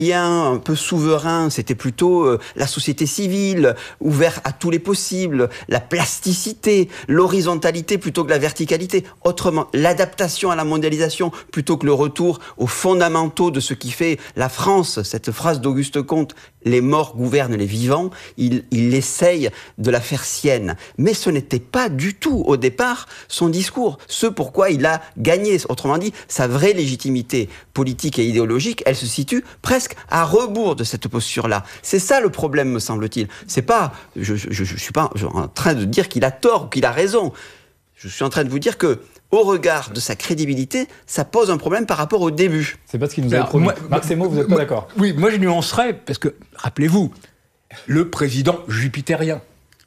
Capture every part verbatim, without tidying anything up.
un peu souverain, c'était plutôt euh, la société civile, ouvert à tous les possibles, la plasticité, l'horizontalité plutôt que la verticalité. Autrement, l'adaptation à la mondialisation plutôt que le retour aux fondamentaux de ce qui fait la France. Cette phrase d'Auguste Comte, les morts gouvernent les vivants, il, il essaye de la faire sienne. Mais ce n'était pas du tout, au départ, son discours. Ce pourquoi il a gagné. Autrement dit, sa vraie légitimité politique et idéologique, elle se situe presque à rebours de cette posture-là. C'est ça le problème, me semble-t-il. C'est pas, je, je, je, je suis pas en train de dire qu'il a tort ou qu'il a raison. Je suis en train de vous dire que, au regard de sa crédibilité, ça pose un problème par rapport au début. C'est pas ce qu'il nous a promis. Marc Semo, vous n'êtes pas d'accord? Oui, moi je nuancerais, parce que, rappelez-vous, le président jupitérien,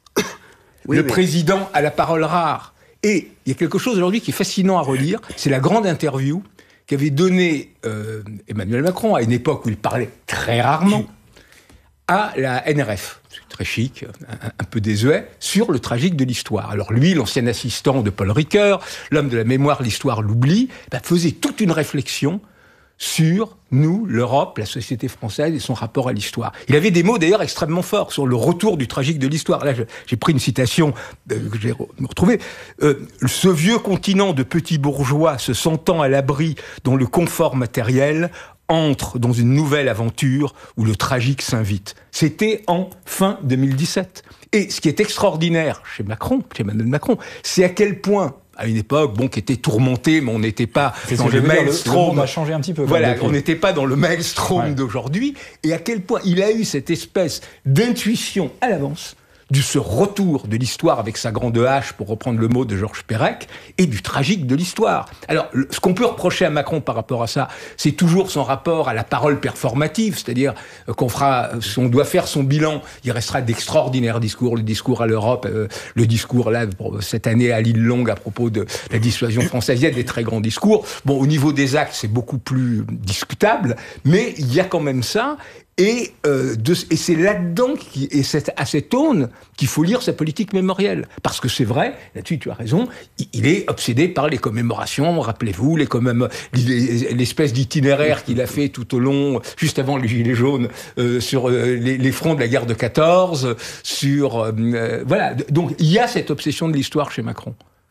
oui, le mais... président à la parole rare. Et il y a quelque chose aujourd'hui qui est fascinant à relire, c'est la grande interview qu'avait donnée euh, Emmanuel Macron, à une époque où il parlait très rarement, à la N R F. C'est très chic, un, un peu désuet, sur le tragique de l'histoire. Alors lui, l'ancien assistant de Paul Ricoeur, l'homme de la mémoire, l'histoire, l'oubli, ben, faisait toute une réflexion sur nous, l'Europe, la société française et son rapport à l'histoire. Il avait des mots d'ailleurs extrêmement forts sur le retour du tragique de l'histoire. Là, je, j'ai pris une citation euh, que j'ai retrouvée. Euh, « Ce vieux continent de petits bourgeois se sentant à l'abri dans le confort matériel entre dans une nouvelle aventure où le tragique s'invite. » C'était en fin deux mille dix-sept. Et ce qui est extraordinaire chez Macron, chez Emmanuel Macron, c'est à quel point, à une époque, bon, qui était tourmentée, mais on n'était pas c'est dans le maelstrom. Le monde a changé un petit peu. Voilà, on n'était pas dans le maelstrom ouais. d'aujourd'hui. Et à quel point il a eu cette espèce d'intuition à l'avance de ce retour de l'histoire avec sa grande hache, pour reprendre le mot de Georges Perec, et du tragique de l'histoire. Alors, le, ce qu'on peut reprocher à Macron par rapport à ça, c'est toujours son rapport à la parole performative, c'est-à-dire euh, qu'on fera, si on doit faire son bilan, il restera d'extraordinaires discours, le discours à l'Europe, euh, le discours là, pour, cette année à l'île Longue à propos de la dissuasion française, il y a des très grands discours. Bon, au niveau des actes, c'est beaucoup plus discutable, mais il y a quand même ça. Et, euh, de, et c'est là-dedans, qui, et c'est à cette aune, qu'il faut lire sa politique mémorielle. Parce que c'est vrai, là-dessus tu as raison, il, il est obsédé par les commémorations, rappelez-vous, les commém- l'espèce d'itinéraire qu'il a fait tout au long, juste avant les Gilets jaunes, euh, sur euh, les, les fronts de la guerre de quatorze, sur... Euh, voilà, donc il y a cette obsession de l'histoire chez Macron.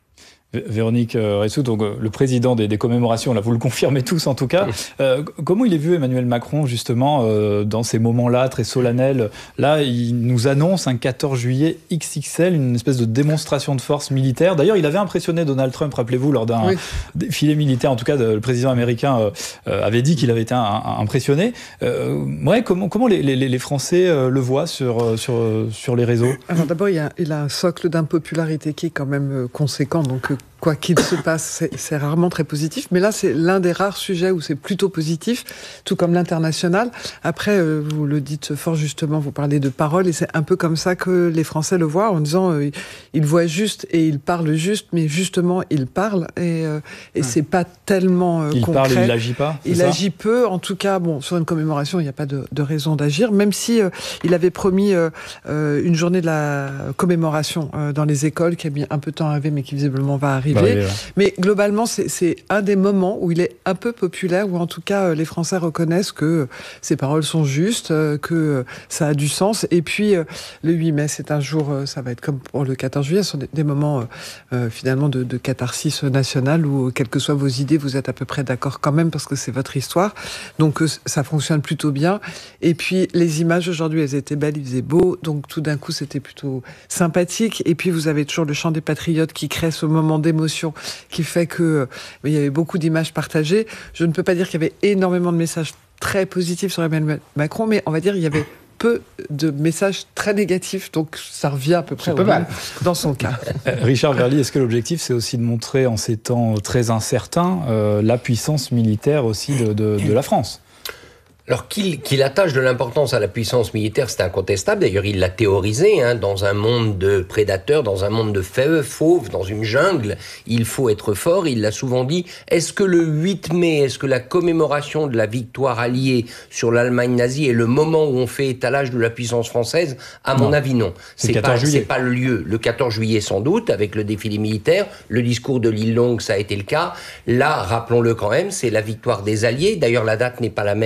Véronique Ressou, donc le président des, des commémorations, là vous le confirmez tous en tout cas. Euh, comment il est vu Emmanuel Macron justement euh, dans ces moments-là très solennels? Là, il nous annonce un quatorze juillet X X L, une espèce de démonstration de force militaire. D'ailleurs, il avait impressionné Donald Trump, rappelez-vous, lors d'un oui. défilé militaire. En tout cas, le président américain euh, avait dit qu'il avait été un, un, impressionné. Euh, ouais, comment, comment les, les, les Français euh, le voient sur, sur, sur les réseaux? Alors d'abord, il, il a un socle d'impopularité qui est quand même conséquent, donc quoi qu'il se passe, c'est, c'est rarement très positif. Mais là, c'est l'un des rares sujets où c'est plutôt positif, tout comme l'international. Après, euh, vous le dites fort justement, vous parlez de parole, et c'est un peu comme ça que les Français le voient, en disant euh, ils voient juste et ils parlent juste, mais justement, ils parlent, et, euh, et ouais. c'est pas tellement euh, il concret. Il parle, il agit pas. Il ça agit peu. En tout cas, bon, sur une commémoration, il n'y a pas de, de raison d'agir, même si euh, il avait promis euh, euh, une journée de la commémoration euh, dans les écoles, qui a mis un peu de temps à arriver, mais qui visiblement va arriver. Bah, oui, ouais. Mais globalement, c'est, c'est un des moments où il est un peu populaire, où en tout cas, les Français reconnaissent que ses paroles sont justes, que ça a du sens. Et puis, le huit mai, c'est un jour, ça va être comme pour le quatorze juillet, ce sont des, des moments euh, finalement de, de catharsis nationale, où, quelles que soient vos idées, vous êtes à peu près d'accord quand même, parce que c'est votre histoire. Donc, ça fonctionne plutôt bien. Et puis, les images aujourd'hui, elles étaient belles, il faisait beau, donc tout d'un coup, c'était plutôt sympathique. Et puis, vous avez toujours le chant des patriotes qui crée ce moment d'émotion, qui fait que euh, il y avait beaucoup d'images partagées. Je ne peux pas dire qu'il y avait énormément de messages très positifs sur Emmanuel Macron, mais on va dire qu'il y avait peu de messages très négatifs, donc ça revient à peu près au mal dans son cas. Richard Verly, est-ce que l'objectif, c'est aussi de montrer en ces temps très incertains euh, la puissance militaire aussi de, de, de la France ? Alors qu'il, qu'il attache de l'importance à la puissance militaire, c'est incontestable. D'ailleurs, il l'a théorisé, hein, dans un monde de prédateurs, dans un monde de fauves, dans une jungle, il faut être fort. Il l'a souvent dit. Est-ce que le huit mai, est-ce que la commémoration de la victoire alliée sur l'Allemagne nazie est le moment où on fait étalage de la puissance française? À mon non. avis, non. C'est, c'est, pas, c'est pas le lieu. Le quatorze juillet, sans doute, avec le défilé militaire. Le discours de l'île Longue, ça a été le cas. Là, rappelons-le quand même, c'est la victoire des Alliés. D'ailleurs, la date n'est pas la même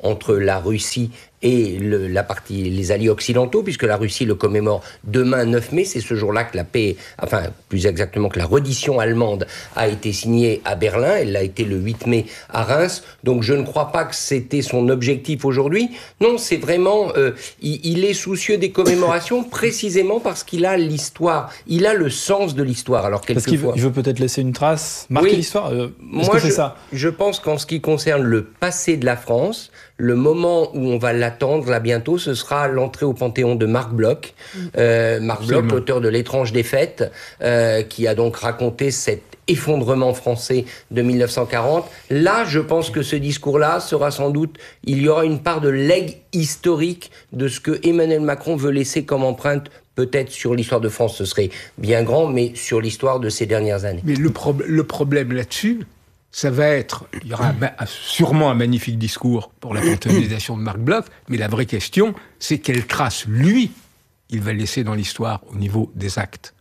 entre la Russie et le, la partie, les alliés occidentaux, puisque la Russie le commémore demain, neuf mai, c'est ce jour-là que la paix, enfin, plus exactement que la reddition allemande a été signée à Berlin, elle l'a été le huit mai à Reims, donc je ne crois pas que c'était son objectif aujourd'hui. Non, c'est vraiment, euh, il, il est soucieux des commémorations précisément parce qu'il a l'histoire, il a le sens de l'histoire. Alors quelquefois... Parce qu'il veut, il veut peut-être laisser une trace, marquer oui. l'histoire. Euh, Moi, que c'est je, ça je pense qu'en ce qui concerne le passé de la France, le moment où on va l'attendre, là bientôt, ce sera l'entrée au Panthéon de Marc Bloch. Euh, Marc Bloch, l'auteur de L'étrange défaite, euh, qui a donc raconté cet effondrement français de mille neuf cent quarante. Là, je pense que ce discours-là sera sans doute, il y aura une part de legs historique de ce que Emmanuel Macron veut laisser comme empreinte, peut-être sur l'histoire de France, ce serait bien grand, mais sur l'histoire de ces dernières années. Mais le, pro- le problème là-dessus, ça va être, il y aura un, sûrement un magnifique discours pour la panthéonisation de Marc Bloch, mais la vraie question, c'est quelle trace, lui, il va laisser dans l'histoire au niveau des actes.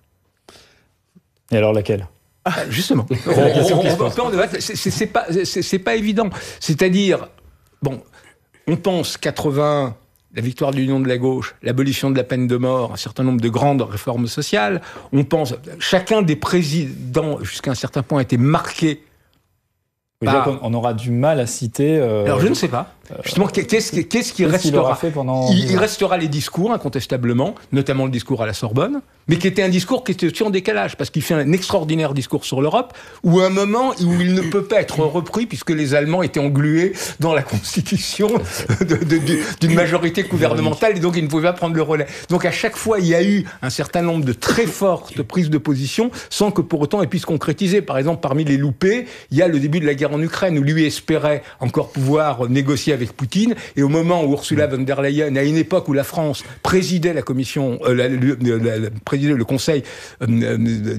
Et alors laquelle ? Ah, justement, on, on, on, on, c'est, c'est, c'est, pas, c'est, c'est pas évident. C'est-à-dire, bon, on pense quatre-vingts, la victoire de l'Union de la gauche, l'abolition de la peine de mort, un certain nombre de grandes réformes sociales. On pense, chacun des présidents, jusqu'à un certain point, a été marqué. Par... On aura du mal à citer... Euh... Alors, je ne sais pas. Justement, qu'est-ce, qu'est-ce qui qu'est-ce restera fait pendant il, il restera les discours, incontestablement, notamment le discours à la Sorbonne, mais qui était un discours qui était aussi en décalage, parce qu'il fait un extraordinaire discours sur l'Europe, ou un moment où il ne peut pas être repris, puisque les Allemands étaient englués dans la constitution de, de, de, d'une majorité gouvernementale, et donc ils ne pouvaient pas prendre le relais. Donc à chaque fois, il y a eu un certain nombre de très fortes prises de position, sans que pour autant elles puissent concrétiser. Par exemple, parmi les loupés, il y a le début de la guerre en Ukraine, où lui espérait encore pouvoir négocier avec Poutine, et au moment où Ursula von der Leyen, à une époque où la France présidait la commission, euh, la, la, la, présidait le Conseil euh,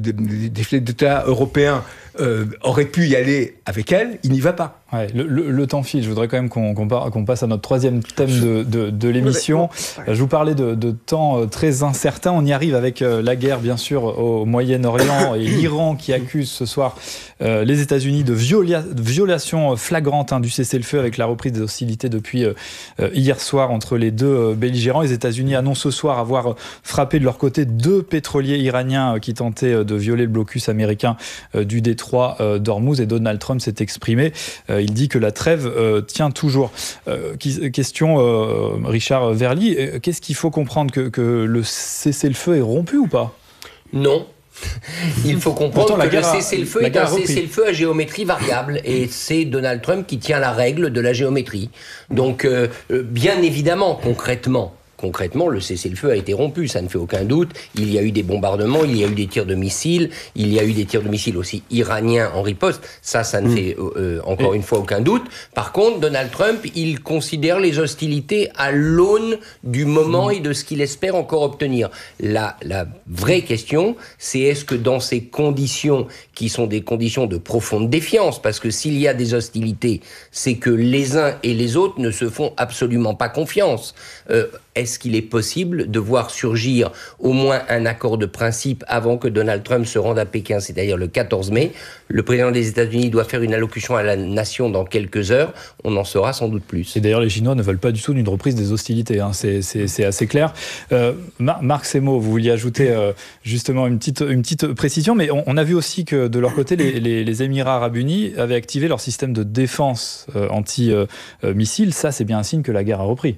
des chefs d'État européens, euh, aurait pu y aller avec elle, il n'y va pas. Ouais, le, le, le temps file. Je voudrais quand même qu'on, qu'on, par, qu'on passe à notre troisième thème de, de, de l'émission. Je vous parlais de, de temps très incertain. On y arrive avec la guerre, bien sûr, au Moyen-Orient et l'Iran qui accuse ce soir euh, les États-Unis de, viola, de violation flagrante hein, du cessez-le-feu avec la reprise des hostilités depuis euh, hier soir entre les deux euh, belligérants. Les États-Unis annoncent ce soir avoir frappé de leur côté deux pétroliers iraniens euh, qui tentaient euh, de violer le blocus américain euh, du détroit euh, d'Ormuz, et Donald Trump s'est exprimé. Euh, Il dit que la trêve euh, tient toujours. Euh, question, euh, Richard Verly, euh, qu'est-ce qu'il faut comprendre, que, que le cessez-le-feu est rompu ou pas ? Non. Il faut comprendre Pourtant, que le cessez-le-feu est un cessez-le-feu à géométrie variable, et c'est Donald Trump qui tient la règle de la géométrie. Donc, euh, bien évidemment, concrètement, Concrètement, le cessez-le-feu a été rompu, ça ne fait aucun doute. Il y a eu des bombardements, il y a eu des tirs de missiles, il y a eu des tirs de missiles aussi iraniens en riposte. Ça, ça ne mmh. fait euh, encore Et... une fois aucun doute. Par contre, Donald Trump, il considère les hostilités à l'aune du moment mmh. et de ce qu'il espère encore obtenir. La, la vraie question, c'est est-ce que dans ces conditions, qui sont des conditions de profonde défiance, parce que s'il y a des hostilités, c'est que les uns et les autres ne se font absolument pas confiance. Euh, Est-ce qu'il est possible de voir surgir au moins un accord de principe avant que Donald Trump se rende à Pékin, c'est-à-dire le quatorze mai ? Le président des États-Unis doit faire une allocution à la nation dans quelques heures. On en saura sans doute plus. Et d'ailleurs, les Chinois ne veulent pas du tout d'une reprise des hostilités. Hein. C'est, c'est, c'est assez clair. Euh, Marc Semo, vous vouliez ajouter euh, justement une petite, une petite précision, mais on, on a vu aussi que de leur côté, les, les, les Émirats arabes unis avaient activé leur système de défense euh, anti-missile. Euh, Ça, c'est bien un signe que la guerre a repris.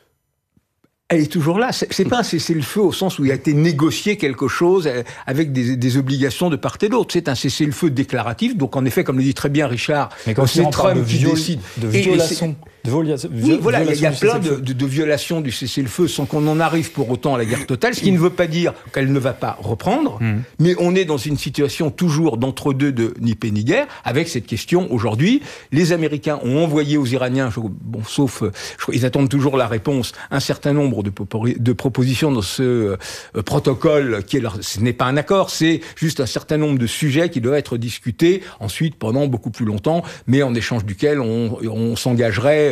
Elle est toujours là. C'est, c'est pas un cessez-le-feu au sens où il a été négocié quelque chose avec des, des obligations de part et d'autre. C'est un cessez-le-feu déclaratif. Donc, en effet, comme le dit très bien Richard, mais quand c'est Trump qui viol, décide. De violation. De volia- oui, voilà, il y a plein de, de, de violations du cessez-le-feu sans qu'on en arrive pour autant à la guerre totale, ce qui ne veut pas dire qu'elle ne va pas reprendre, mmh. mais on est dans une situation toujours d'entre-deux de ni paix ni guerre, avec cette question aujourd'hui. Les Américains ont envoyé aux Iraniens, je, bon, sauf, je, ils attendent toujours la réponse, un certain nombre de, de propositions dans ce euh, protocole, qui est leur, ce n'est pas un accord, c'est juste un certain nombre de sujets qui doivent être discutés ensuite pendant beaucoup plus longtemps, mais en échange duquel on, on s'engagerait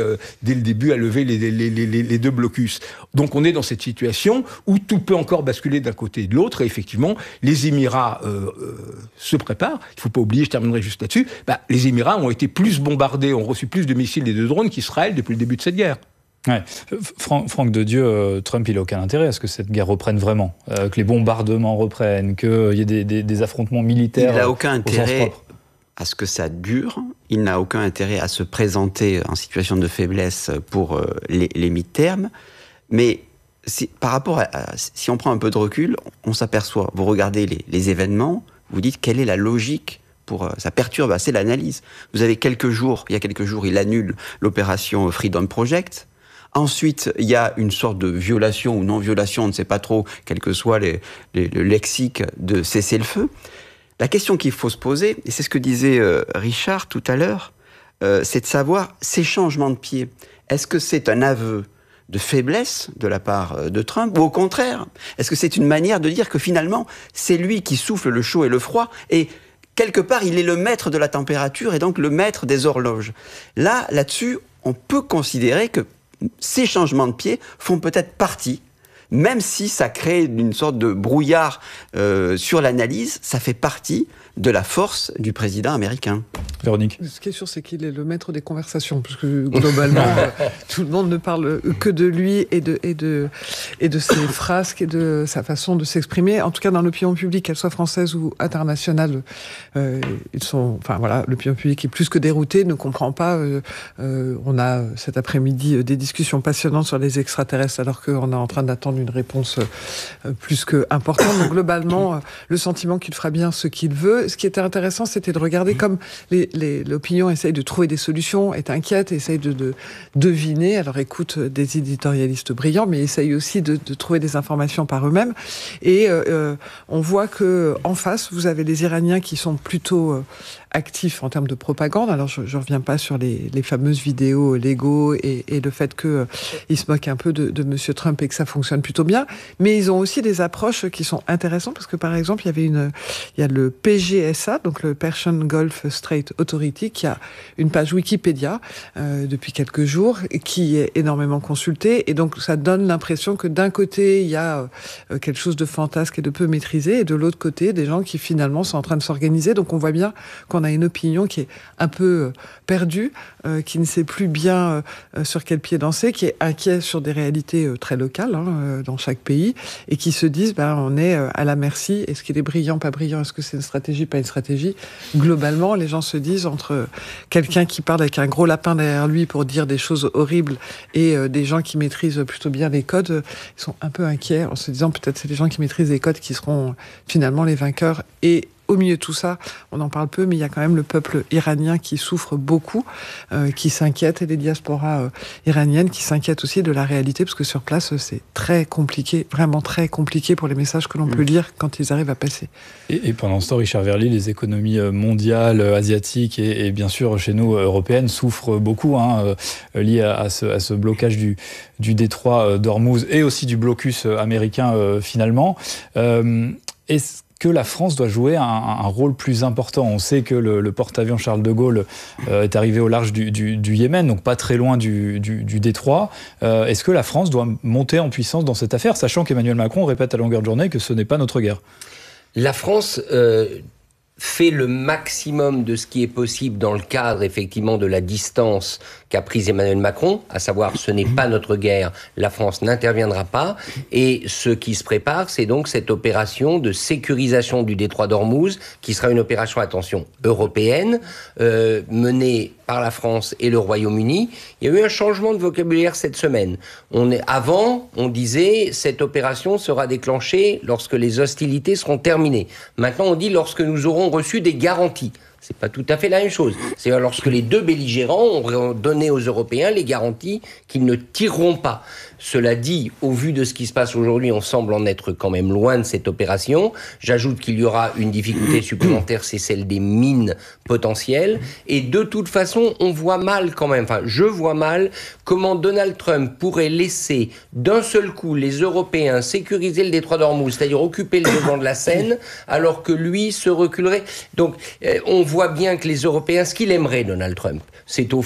euh, dès le début à lever les, les, les, les, les deux blocus. Donc on est dans cette situation où tout peut encore basculer d'un côté et de l'autre, et effectivement, les Émirats euh, euh, se préparent. Il ne faut pas oublier, je terminerai juste là-dessus, bah, les Émirats ont été plus bombardés, ont reçu plus de missiles et de drones qu'Israël depuis le début de cette guerre. Ouais. Franck, Franck de Dieu, euh, Trump, il n'a aucun intérêt à ce que cette guerre reprenne vraiment, euh, que les bombardements reprennent, qu'il y ait des, des, des affrontements militaires. Il n'a aucun euh, intérêt à ce que ça dure. Il n'a aucun intérêt à se présenter en situation de faiblesse pour euh, les, les mi-termes. Mais si, par rapport à, à, si on prend un peu de recul, on s'aperçoit, vous regardez les, les événements, vous dites quelle est la logique pour, ça perturbe assez l'analyse. Vous avez quelques jours, il y a quelques jours, il annule l'opération Freedom Project. Ensuite, il y a une sorte de violation ou non-violation, on ne sait pas trop, quel que soit les, les, le lexique de cessez-le-feu. La question qu'il faut se poser, et c'est ce que disait euh, Richard tout à l'heure, euh, c'est de savoir ces changements de pied. Est-ce que c'est un aveu de faiblesse de la part de Trump, ou au contraire, est-ce que c'est une manière de dire que finalement, c'est lui qui souffle le chaud et le froid, et quelque part, il est le maître de la température et donc le maître des horloges. Là, là-dessus, on peut considérer que ces changements de pied font peut-être partie, même si ça crée une sorte de brouillard euh, sur l'analyse, ça fait partie de la force du président américain. Véronique. Ce qui est sûr, c'est qu'il est le maître des conversations, parce que globalement, euh, tout le monde ne parle que de lui et de, et de, et de ses frasques et de sa façon de s'exprimer. En tout cas, dans l'opinion publique, qu'elle soit française ou internationale, euh, ils sont, enfin voilà, l'opinion publique est plus que déroutée, ne comprend pas. Euh, euh, on a cet après-midi des discussions passionnantes sur les extraterrestres, alors qu'on est en train d'attendre une réponse euh, plus que importante. Donc globalement, euh, le sentiment qu'il fera bien ce qu'il veut. Ce qui était intéressant, c'était de regarder comme les, les, l'opinion essaye de trouver des solutions, est inquiète, essaye de, de deviner. Alors écoute des éditorialistes brillants, mais essaye aussi de, de trouver des informations par eux-mêmes. Et euh, on voit que en face, vous avez les Iraniens qui sont plutôt euh, actifs en termes de propagande. Alors je ne reviens pas sur les, les fameuses vidéos Lego et, et le fait qu'ils euh, se moquent un peu de, de Monsieur Trump et que ça fonctionne plutôt bien. Mais ils ont aussi des approches qui sont intéressantes parce que par exemple, il y avait une, il y a le P G S A, donc le Persian Gulf Strait Authority, qui a une page Wikipédia euh, depuis quelques jours et qui est énormément consultée. Et donc ça donne l'impression que d'un côté, il y a euh, quelque chose de fantasque et de peu maîtrisé, et de l'autre côté, des gens qui finalement sont en train de s'organiser. Donc on voit bien qu'on a une opinion qui est un peu perdue, euh, qui ne sait plus bien euh, sur quel pied danser, qui est inquiet sur des réalités euh, très locales hein, euh, dans chaque pays, et qui se disent ben, on est euh, à la merci. Est-ce qu'il est brillant, pas brillant? Est-ce que c'est une stratégie, pas une stratégie? Globalement, les gens se disent entre quelqu'un qui parle avec un gros lapin derrière lui pour dire des choses horribles et euh, des gens qui maîtrisent plutôt bien les codes, euh, ils sont un peu inquiets en se disant peut-être c'est les gens qui maîtrisent les codes qui seront finalement les vainqueurs. Et au milieu de tout ça, on en parle peu, mais il y a quand même le peuple iranien qui souffre beaucoup, euh, qui s'inquiète, et les diasporas euh, iraniennes qui s'inquiètent aussi de la réalité, parce que sur place, c'est très compliqué, vraiment très compliqué pour les messages que l'on mmh. peut lire quand ils arrivent à passer. Et, et pendant ce temps, Richard Verly, les économies mondiales, asiatiques et, et bien sûr chez nous, européennes, souffrent beaucoup, hein, euh, liées à, à, ce, à ce blocage du, du détroit d'Ormuz et aussi du blocus américain euh, finalement. Euh, est-ce que la France doit jouer un, un rôle plus important? On sait que le, le porte-avions Charles de Gaulle euh, est arrivé au large du, du, du Yémen, donc pas très loin du, du, du détroit. Euh, est-ce que la France doit monter en puissance dans cette affaire, sachant qu'Emmanuel Macron répète à longueur de journée que ce n'est pas notre guerre? La France euh, fait le maximum de ce qui est possible dans le cadre, effectivement, de la distance qu'a prise Emmanuel Macron, à savoir ce n'est pas notre guerre, la France n'interviendra pas, et ce qui se prépare, c'est donc cette opération de sécurisation du détroit d'Ormuz, qui sera une opération, attention, européenne, euh, menée par la France et le Royaume-Uni. Il y a eu un changement de vocabulaire cette semaine. On est, avant, on disait, cette opération sera déclenchée lorsque les hostilités seront terminées. Maintenant, on dit lorsque nous aurons reçu des garanties. C'est pas tout à fait la même chose. C'est lorsque les deux belligérants ont donné aux Européens les garanties qu'ils ne tireront pas. Cela dit, au vu de ce qui se passe aujourd'hui, on semble en être quand même loin de cette opération. J'ajoute qu'il y aura une difficulté supplémentaire, c'est celle des mines potentielles. Et de toute façon, on voit mal quand même, enfin, je vois mal comment Donald Trump pourrait laisser d'un seul coup les Européens sécuriser le détroit d'Ormuz, c'est-à-dire occuper le devant de la scène, alors que lui se reculerait. Donc, euh, on voit bien que les Européens, ce qu'il aimerait, Donald Trump, c'est au fond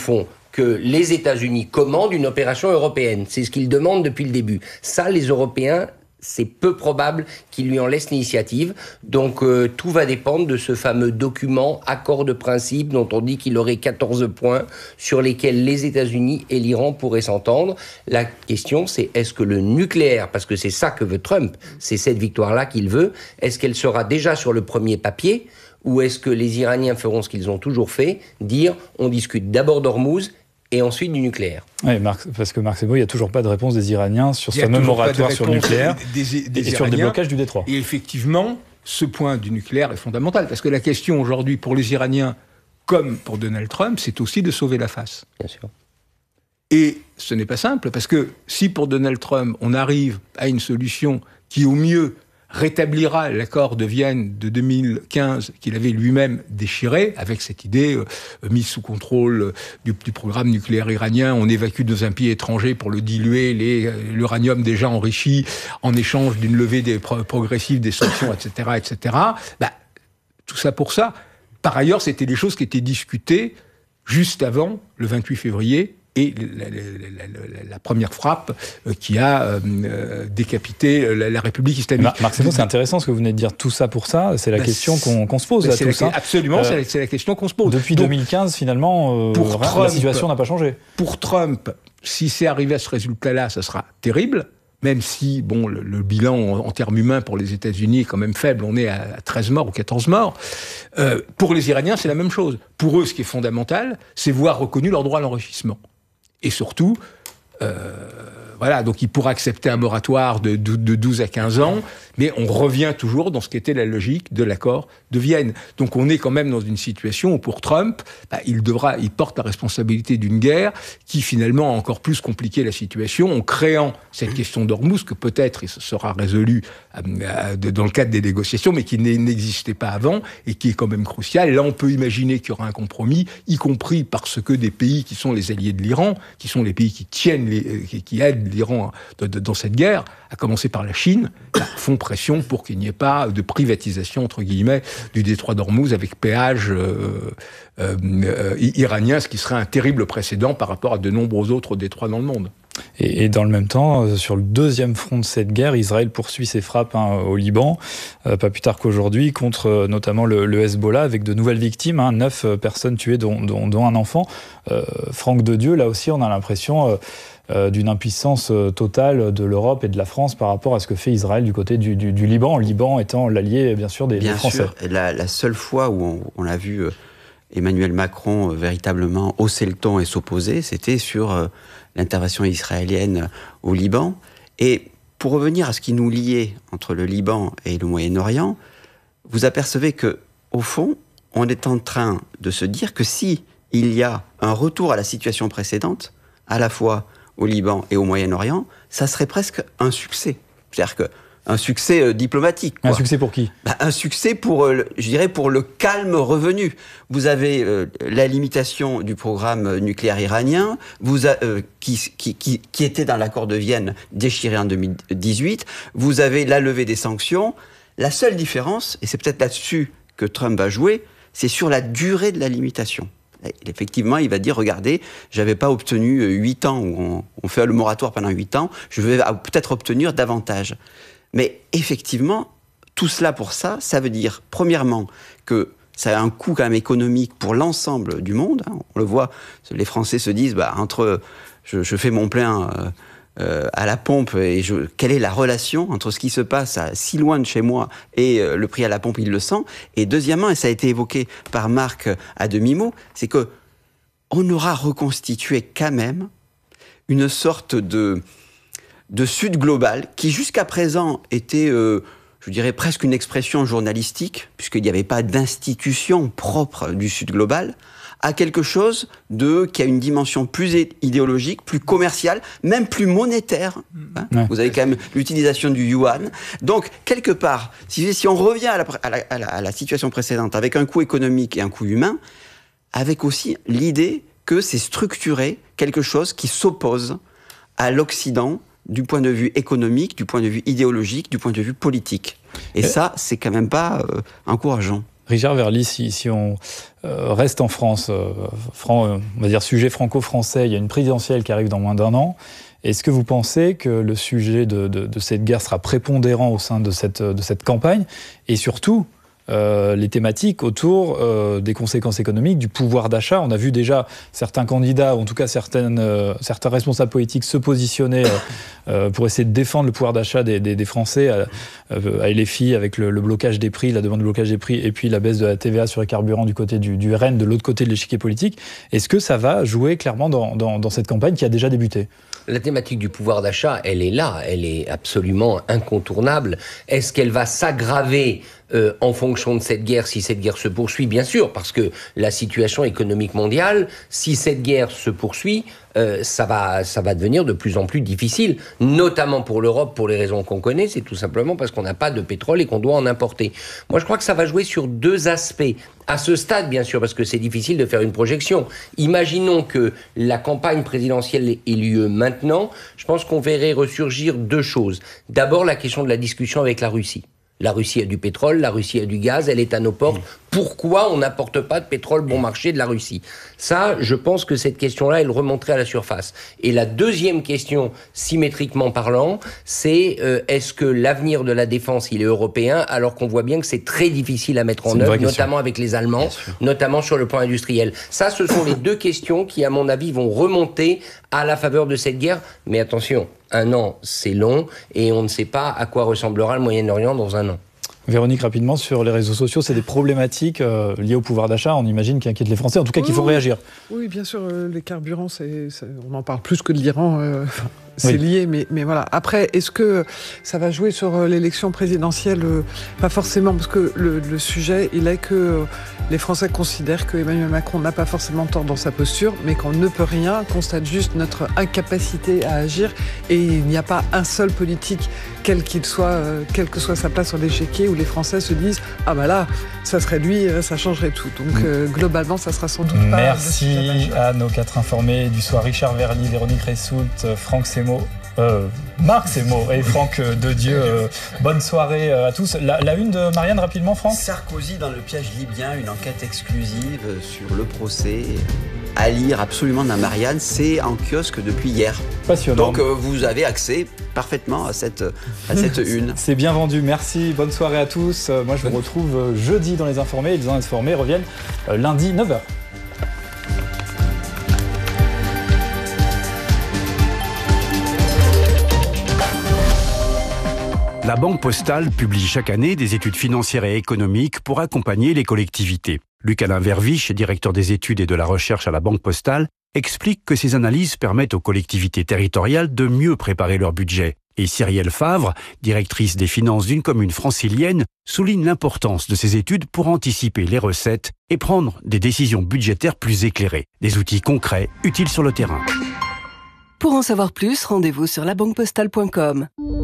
que les États-Unis commandent une opération européenne. C'est ce qu'ils demandent depuis le début. Ça, les Européens, c'est peu probable qu'ils lui en laissent l'initiative. Donc euh, tout va dépendre de ce fameux document, accord de principe, dont on dit qu'il aurait quatorze points, sur lesquels les États-Unis et l'Iran pourraient s'entendre. La question, c'est est-ce que le nucléaire, parce que c'est ça que veut Trump, c'est cette victoire-là qu'il veut, est-ce qu'elle sera déjà sur le premier papier, ou est-ce que les Iraniens feront ce qu'ils ont toujours fait, dire on discute d'abord d'Ormuz et ensuite du nucléaire. Oui, Marc, parce que Marc Sebot, il n'y a toujours pas de réponse des Iraniens sur ce fameux moratoire sur le nucléaire des, des, des et Iraniens, sur le déblocage du détroit. Et effectivement, ce point du nucléaire est fondamental, parce que la question aujourd'hui pour les Iraniens, comme pour Donald Trump, c'est aussi de sauver la face. Bien sûr. Et ce n'est pas simple, parce que si pour Donald Trump, on arrive à une solution qui, au mieux, rétablira l'accord de Vienne de deux mille quinze qu'il avait lui-même déchiré, avec cette idée euh, mise sous contrôle euh, du, du programme nucléaire iranien, on évacue nos impies étrangers pour le diluer, les, euh, l'uranium déjà enrichi, en échange d'une levée des pro- progressive des sanctions, et cetera, et cetera. Bah, tout ça pour ça. Par ailleurs, c'était des choses qui étaient discutées juste avant le vingt-huit février, et la, la, la, la première frappe euh, qui a euh, décapité la, la République islamique. Mar- Marc Sebot, c'est intéressant ce que vous venez de dire. Tout ça pour ça, c'est la bah, question qu'on, qu'on se pose bah, à tous. La, hein. Absolument, euh, c'est, la, c'est la question qu'on se pose. Depuis Donc, deux mille quinze, finalement, euh, pour rien, Trump, la situation n'a pas changé. Pour Trump, si c'est arrivé à ce résultat-là, ça sera terrible. Même si, bon, le, le bilan en, en termes humains pour les États-Unis est quand même faible, on est à, à treize morts ou quatorze morts. Euh, pour les Iraniens, c'est la même chose. Pour eux, ce qui est fondamental, c'est voir reconnu leur droit à l'enrichissement. Et surtout, euh, voilà, donc il pourra accepter un moratoire de, de, de douze à quinze ans, mais on revient toujours dans ce qu'était la logique de l'accord de Vienne. Donc on est quand même dans une situation où pour Trump, bah, il devra, il porte la responsabilité d'une guerre qui finalement a encore plus compliqué la situation en créant cette question d'Ormuz que peut-être il sera résolu euh, euh, dans le cadre des négociations, mais qui n'existait pas avant et qui est quand même crucial. Là, on peut imaginer qu'il y aura un compromis, y compris parce que des pays qui sont les alliés de l'Iran, qui sont les pays qui tiennent, les, qui, qui aident l'Iran de, de, dans cette guerre, à commencer par la Chine, bah, font pression pour qu'il n'y ait pas de privatisation, entre guillemets, du détroit d'Ormuz avec péage euh, euh, euh, iranien, ce qui serait un terrible précédent par rapport à de nombreux autres détroits dans le monde. Et, et dans le même temps, sur le deuxième front de cette guerre, Israël poursuit ses frappes hein, au Liban, euh, pas plus tard qu'aujourd'hui, contre euh, notamment le, le Hezbollah, avec de nouvelles victimes, hein, neuf personnes tuées, dont, dont, dont un enfant. Euh, Franck de Dieu, là aussi, on a l'impression... Euh, Euh, d'une impuissance euh, totale de l'Europe et de la France par rapport à ce que fait Israël du côté du, du, du Liban, le Liban étant l'allié, bien sûr, des, bien des Français. Sûr. La, la seule fois où on, on a vu euh, Emmanuel Macron euh, véritablement hausser le ton et s'opposer, c'était sur euh, l'intervention israélienne au Liban. Et pour revenir à ce qui nous liait entre le Liban et le Moyen-Orient, vous apercevez que, au fond, on est en train de se dire que si il y a un retour à la situation précédente, à la fois au Liban et au Moyen-Orient, ça serait presque un succès. C'est-à-dire que un succès euh, diplomatique. Quoi. Un succès pour qui ? Bah, un succès pour, euh, je dirais, pour le calme revenu. Vous avez euh, la limitation du programme nucléaire iranien, vous a, euh, qui, qui, qui, qui était dans l'accord de Vienne déchiré en deux mille dix-huit. Vous avez la levée des sanctions. La seule différence, et c'est peut-être là-dessus que Trump va jouer, c'est sur la durée de la limitation. Effectivement, il va dire, regardez, j'avais pas obtenu huit ans, où on, on fait le moratoire pendant huit ans, je vais peut-être obtenir davantage. Mais effectivement, tout cela pour ça, ça veut dire, premièrement, que ça a un coût quand même économique pour l'ensemble du monde. Hein. On le voit, les Français se disent, bah, entre, je, je fais mon plein euh, euh, à la pompe, et je, quelle est la relation entre ce qui se passe à, si loin de chez moi et euh, le prix à la pompe, il le sent. Et deuxièmement, et ça a été évoqué par Marc à demi-mot, c'est que on aura reconstitué quand même une sorte de, de Sud global qui jusqu'à présent était, euh, je dirais, presque une expression journalistique, puisqu'il n'y avait pas d'institution propre du Sud global, à quelque chose de, qui a une dimension plus idéologique, plus commerciale, même plus monétaire. Hein. Ouais. Vous avez quand même l'utilisation du yuan. Donc, quelque part, si, si on revient à la, à, la, à, la, à la situation précédente, avec un coût économique et un coût humain, avec aussi l'idée que c'est structuré quelque chose qui s'oppose à l'Occident du point de vue économique, du point de vue idéologique, du point de vue politique. Et euh... ça, c'est quand même pas euh, encourageant. Richard Verly, si, si on euh, reste en France, euh, fran, euh, on va dire sujet franco-français, il y a une présidentielle qui arrive dans moins d'un an. Est-ce que vous pensez que le sujet de, de, de cette guerre sera prépondérant au sein de cette, de cette campagne ? Et surtout, Euh, les thématiques autour euh, des conséquences économiques, du pouvoir d'achat. On a vu déjà certains candidats, ou en tout cas certaines, euh, certains responsables politiques se positionner euh, euh, pour essayer de défendre le pouvoir d'achat des, des, des Français à, à L F I avec le, le blocage des prix, la demande de blocage des prix, et puis la baisse de la T V A sur les carburants du côté du, du R N, de l'autre côté de l'échiquier politique. Est-ce que ça va jouer clairement dans, dans, dans cette campagne qui a déjà débuté ? La thématique du pouvoir d'achat, elle est là, elle est absolument incontournable. Est-ce qu'elle va s'aggraver euh, en fonction de cette guerre, si cette guerre se poursuit ? Bien sûr, parce que la situation économique mondiale, si cette guerre se poursuit, euh, ça va, ça va devenir de plus en plus difficile, notamment pour l'Europe, pour les raisons qu'on connaît, c'est tout simplement parce qu'on n'a pas de pétrole et qu'on doit en importer. Moi, je crois que ça va jouer sur deux aspects. À ce stade, bien sûr, parce que c'est difficile de faire une projection. Imaginons que la campagne présidentielle ait lieu maintenant. Je pense qu'on verrait ressurgir deux choses. D'abord, la question de la discussion avec la Russie. La Russie a du pétrole, la Russie a du gaz, elle est à nos portes. Pourquoi on n'apporte pas de pétrole bon marché de la Russie ? Ça, je pense que cette question-là, elle remonterait à la surface. Et la deuxième question, symétriquement parlant, c'est euh, est-ce que l'avenir de la défense, il est européen, alors qu'on voit bien que c'est très difficile à mettre en œuvre, notamment avec les Allemands, notamment sur le plan industriel. Ça, ce sont les deux questions qui, à mon avis, vont remonter à la faveur de cette guerre. Mais attention, un an, c'est long, et on ne sait pas à quoi ressemblera le Moyen-Orient dans un an. Véronique, rapidement, sur les réseaux sociaux, c'est des problématiques euh, liées au pouvoir d'achat, on imagine, qui inquiètent les Français, en tout cas, oui, qu'il faut oui. réagir. Oui, bien sûr, euh, les carburants, c'est, c'est, on en parle plus que de l'Iran, euh, c'est oui. lié, mais, mais voilà. Après, est-ce que ça va jouer sur l'élection présidentielle ? Pas forcément, parce que le, le sujet, il est que les Français considèrent que Emmanuel Macron n'a pas forcément tort dans sa posture, mais qu'on ne peut rien, constate juste notre incapacité à agir, et il n'y a pas un seul politique, quel qu'il soit, euh, quelle que soit sa place sur l'échiquier, où les Français se disent « Ah bah là, ça serait lui, ça changerait tout ». Donc euh, globalement, ça sera sans doute pas... Merci à nos quatre informés du soir, Richard Verly, Véronique Ressoult, Franck Semo, euh, Marc Semo et Franck Dedieu. Euh, bonne soirée à tous. La, la une de Marianne, rapidement, Franck ? Sarkozy dans le piège libyen, une enquête exclusive sur le procès. À lire absolument dans Marianne, c'est en kiosque depuis hier. Passionnant. Donc euh, vous avez accès parfaitement à cette, à cette une. C'est bien vendu, merci. Bonne soirée à tous. Moi je vous retrouve jeudi dans Les Informés. Les Informés reviennent lundi neuf heures. La Banque Postale publie chaque année des études financières et économiques pour accompagner les collectivités. Luc-Alain Verviche, directeur des études et de la recherche à la Banque Postale, explique que ces analyses permettent aux collectivités territoriales de mieux préparer leur budget. Et Cyrielle Favre, directrice des finances d'une commune francilienne, souligne l'importance de ces études pour anticiper les recettes et prendre des décisions budgétaires plus éclairées. Des outils concrets, utiles sur le terrain. Pour en savoir plus, rendez-vous sur la banque postale point com.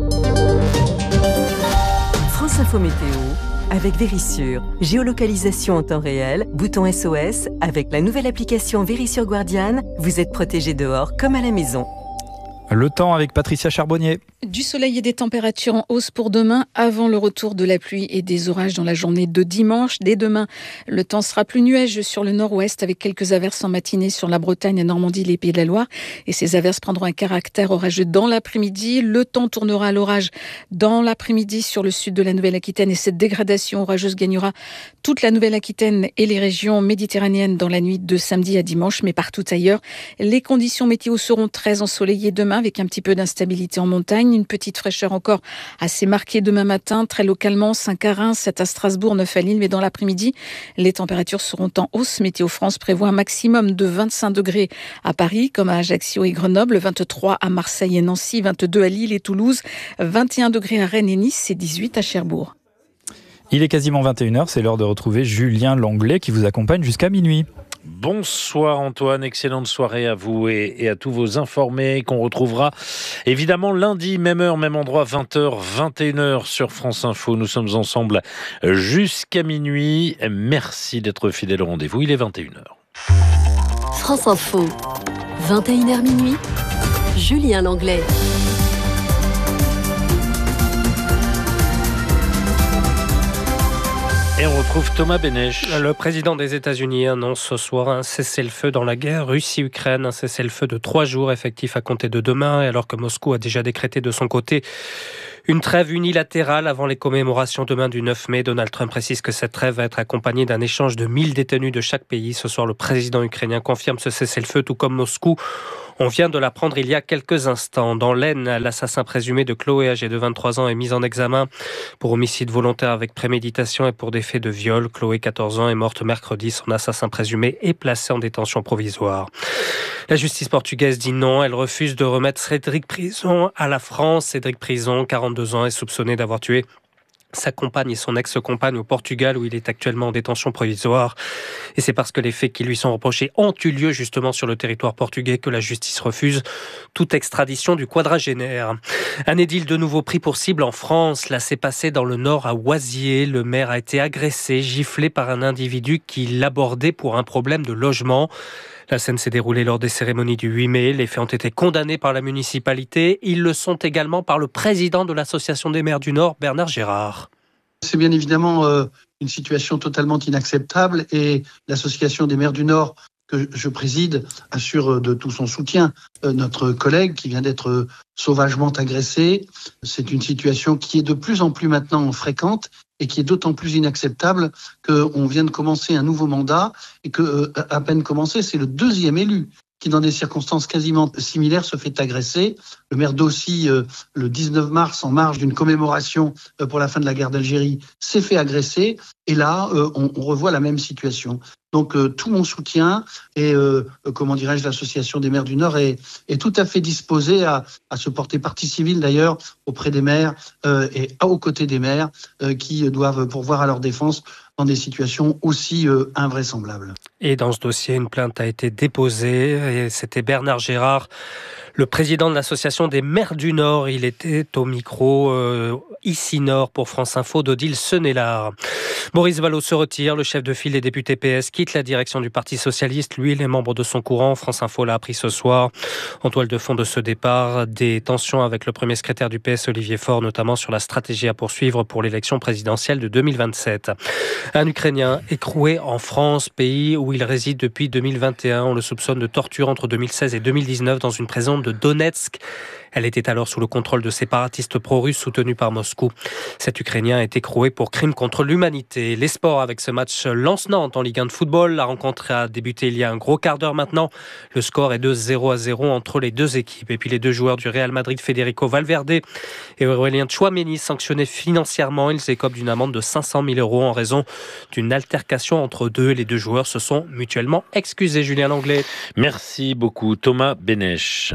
France Info Météo avec Vérissure. Géolocalisation en temps réel, bouton S O S. Avec la nouvelle application Vérissure Guardian, vous êtes protégé dehors comme à la maison. Le temps avec Patricia Charbonnier. Du soleil et des températures en hausse pour demain, avant le retour de la pluie et des orages dans la journée de dimanche. Dès demain, le temps sera plus nuageux sur le nord-ouest avec quelques averses en matinée sur la Bretagne, la Normandie, les Pays de la Loire. Et ces averses prendront un caractère orageux dans l'après-midi. Le temps tournera à l'orage dans l'après-midi sur le sud de la Nouvelle-Aquitaine et cette dégradation orageuse gagnera toute la Nouvelle-Aquitaine et les régions méditerranéennes dans la nuit de samedi à dimanche, mais partout ailleurs. Les conditions météo seront très ensoleillées demain avec un petit peu d'instabilité en montagne. Une petite fraîcheur encore assez marquée demain matin, très localement, cinq à Reims, sept à Strasbourg, neuf à Lille, mais dans l'après-midi, les températures seront en hausse. Météo France prévoit un maximum de vingt-cinq degrés à Paris, comme à Ajaccio et Grenoble, vingt-trois à Marseille et Nancy, vingt-deux à Lille et Toulouse, vingt et un degrés à Rennes et Nice et dix-huit à Cherbourg. Il est quasiment vingt et une heures, c'est l'heure de retrouver Julien Langlais qui vous accompagne jusqu'à minuit. Bonsoir Antoine, excellente soirée à vous et, et à tous vos informés qu'on retrouvera évidemment lundi, même heure, même endroit, vingt heures, vingt et une heures sur France Info. Nous sommes ensemble jusqu'à minuit. Merci d'être fidèle au rendez-vous, il est vingt et une heures. France Info, vingt et une heures minuit, Julien Langlais. Et on retrouve Thomas Benech. Le président des États-Unis annonce ce soir un cessez-le-feu dans la guerre Russie-Ukraine, un cessez-le-feu de trois jours effectif à compter de demain, et alors que Moscou a déjà décrété de son côté une trêve unilatérale avant les commémorations demain du neuf mai. Donald Trump précise que cette trêve va être accompagnée d'un échange de mille détenus de chaque pays. Ce soir, le président ukrainien confirme ce cessez-le-feu, tout comme Moscou. On vient de l'apprendre il y a quelques instants. Dans l'Aisne, l'assassin présumé de Chloé, âgée de vingt-trois ans, est mis en examen pour homicide volontaire avec préméditation et pour des faits de viol. Chloé, quatorze ans, est morte mercredi. Son assassin présumé est placé en détention provisoire. La justice portugaise dit non. Elle refuse de remettre Cédric Prison à la France. Cédric Prison, quarante-deux ans, est soupçonné d'avoir tué sa compagne et son ex-compagne au Portugal, où il est actuellement en détention provisoire. Et c'est parce que les faits qui lui sont reprochés ont eu lieu justement sur le territoire portugais que la justice refuse toute extradition du quadragénaire. Un édile de nouveau pris pour cible en France. Là, c'est passé dans le Nord à Oisier. Le maire a été agressé, giflé par un individu qui l'abordait pour un problème de logement. La scène s'est déroulée lors des cérémonies du huit mai. Les faits ont été condamnés par la municipalité. Ils le sont également par le président de l'Association des maires du Nord, Bernard Gérard. C'est bien évidemment euh, une situation totalement inacceptable et l'Association des maires du Nord que je préside assure de tout son soutien. Euh, notre collègue qui vient d'être euh, sauvagement agressé, c'est une situation qui est de plus en plus maintenant fréquente et qui est d'autant plus inacceptable qu'on vient de commencer un nouveau mandat et que, euh, à peine commencé, c'est le deuxième élu qui, dans des circonstances quasiment similaires, se fait agresser. Le maire d'Aussy, euh, le dix-neuf mars, en marge d'une commémoration euh, pour la fin de la guerre d'Algérie, s'est fait agresser. Et là, euh, on, on revoit la même situation. Donc, euh, tout mon soutien et, euh, comment dirais-je, l'Association des maires du Nord est, est tout à fait disposée à, à se porter partie civile, d'ailleurs, auprès des maires euh, et aux côtés des maires euh, qui doivent pourvoir à leur défense dans des situations aussi euh, invraisemblables. Et dans ce dossier, une plainte a été déposée et c'était Bernard Gérard, le président de l'Association des maires du Nord. Il était au micro euh, ici Nord pour France Info d'Odile Senelard. Maurice Vallaud se retire. Le chef de file des députés P S quitte la direction du Parti socialiste. Lui et les membres de son courant. France Info l'a appris ce soir. En toile de fond de ce départ, des tensions avec le premier secrétaire du P S, Olivier Faure, notamment sur la stratégie à poursuivre pour l'élection présidentielle de deux mille vingt-sept. Un Ukrainien écroué en France, pays où il réside depuis deux mille vingt et un. On le soupçonne de torture entre deux mille seize et deux mille dix-neuf dans une prison de Donetsk. Elle était alors sous le contrôle de séparatistes pro-russes soutenus par Moscou. Cet Ukrainien est écroué pour crime contre l'humanité. Les sports avec ce match Lens-Nantes en Ligue un de football. La rencontre a débuté il y a un gros quart d'heure maintenant. Le score est de zéro à zéro entre les deux équipes. Et puis les deux joueurs du Real Madrid, Federico Valverde et Aurélien Tchouaméni, sanctionnés financièrement. Ils écopent d'une amende de cinq cent mille euros en raison d'une altercation entre deux. Les deux joueurs se sont mutuellement excusés. Julien Langlais. Merci beaucoup Thomas Benech.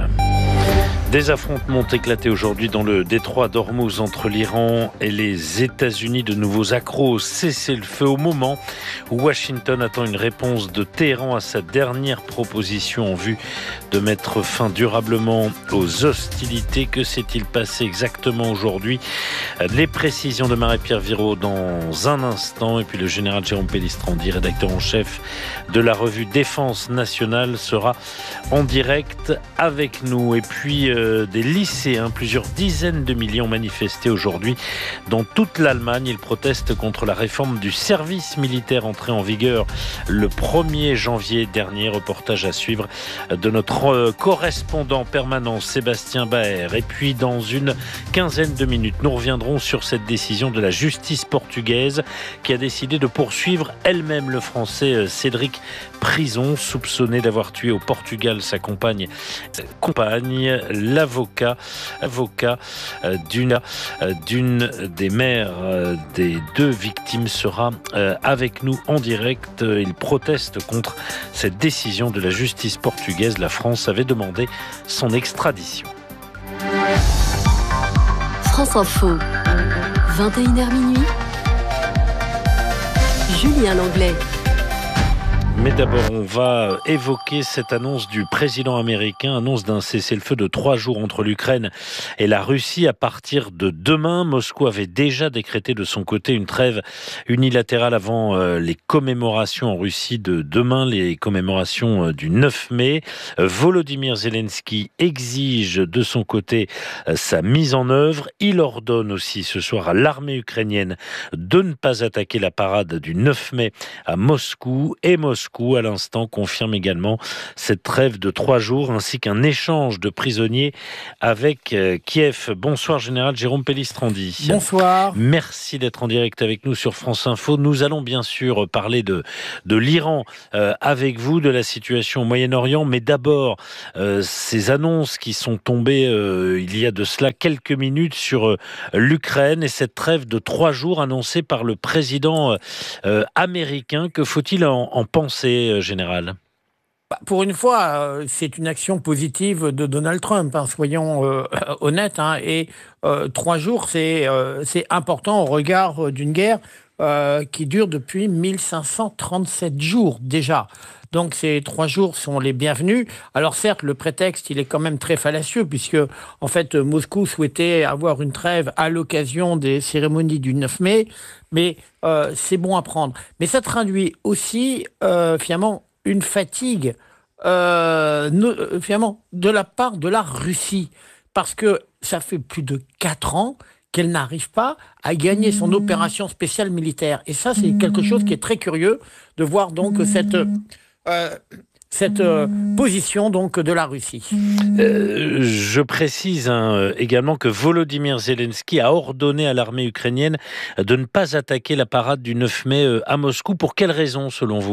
Des affrontements ont éclaté aujourd'hui dans le détroit d'Ormuz entre l'Iran et les États-Unis. De nouveaux accros au cessez-le-feu au moment où Washington attend une réponse de Téhéran à sa dernière proposition en vue de mettre fin durablement aux hostilités. Que s'est-il passé exactement aujourd'hui? Les précisions de Marie-Pierre Viraud dans un instant. Et puis le général Jérôme Pellistrandi, rédacteur en chef de la revue Défense nationale, sera en direct avec nous. Et puis euh, des lycéens, plusieurs dizaines de milliers ont manifesté aujourd'hui dans toute l'Allemagne. Ils protestent contre la réforme du service militaire entrée en vigueur le premier janvier dernier. Reportage à suivre de notre correspondant permanent Sébastien Baer. Et puis dans une quinzaine de minutes, nous reviendrons sur cette décision de la justice portugaise qui a décidé de poursuivre elle-même le Français Cédric Prison, soupçonné d'avoir tué au Portugal sa compagne. compagne l'avocat avocat d'une, d'une des mères des deux victimes sera avec nous en direct. Il proteste contre cette décision de la justice portugaise. La France avait demandé son extradition. France Info, vingt et une heures minuit. Julien Langlais. Mais d'abord, on va évoquer cette annonce du président américain, annonce d'un cessez-le-feu de trois jours entre l'Ukraine et la Russie. À partir de demain, Moscou avait déjà décrété de son côté une trêve unilatérale avant les commémorations en Russie de demain, les commémorations du neuf mai. Volodymyr Zelensky exige de son côté sa mise en œuvre. Il ordonne aussi ce soir à l'armée ukrainienne de ne pas attaquer la parade du neuf mai à Moscou. Et Moscou, à l'instant, confirme également cette trêve de trois jours ainsi qu'un échange de prisonniers avec Kiev. Bonsoir, général Jérôme Pellistrandi. Bonsoir. Merci d'être en direct avec nous sur France Info. Nous allons bien sûr parler de, de l'Iran euh, avec vous, de la situation au Moyen-Orient, mais d'abord, euh, ces annonces qui sont tombées euh, il y a de cela quelques minutes sur euh, l'Ukraine et cette trêve de trois jours annoncée par le président euh, américain. Que faut-il en, en penser, euh, général ? Pour une fois, euh, c'est une action positive de Donald Trump, hein, soyons euh, honnêtes. Hein, et euh, trois jours, c'est euh, c'est important au regard d'une guerre euh, qui dure depuis mille cinq cent trente-sept jours déjà. Donc ces trois jours sont les bienvenus. Alors certes, le prétexte, il est quand même très fallacieux, puisque en fait Moscou souhaitait avoir une trêve à l'occasion des cérémonies du neuf mai, mais euh, c'est bon à prendre. Mais ça traduit aussi euh, finalement une fatigue euh, no, finalement de la part de la Russie, parce que ça fait plus de quatre ans qu'elle n'arrive pas à gagner son opération spéciale militaire. Et ça, c'est quelque chose qui est très curieux de voir donc cette... Euh, cette euh, position donc de la Russie. Euh, je précise hein, également que Volodymyr Zelensky a ordonné à l'armée ukrainienne de ne pas attaquer la parade du neuf mai euh, à Moscou. Pour quelles raisons, selon vous ?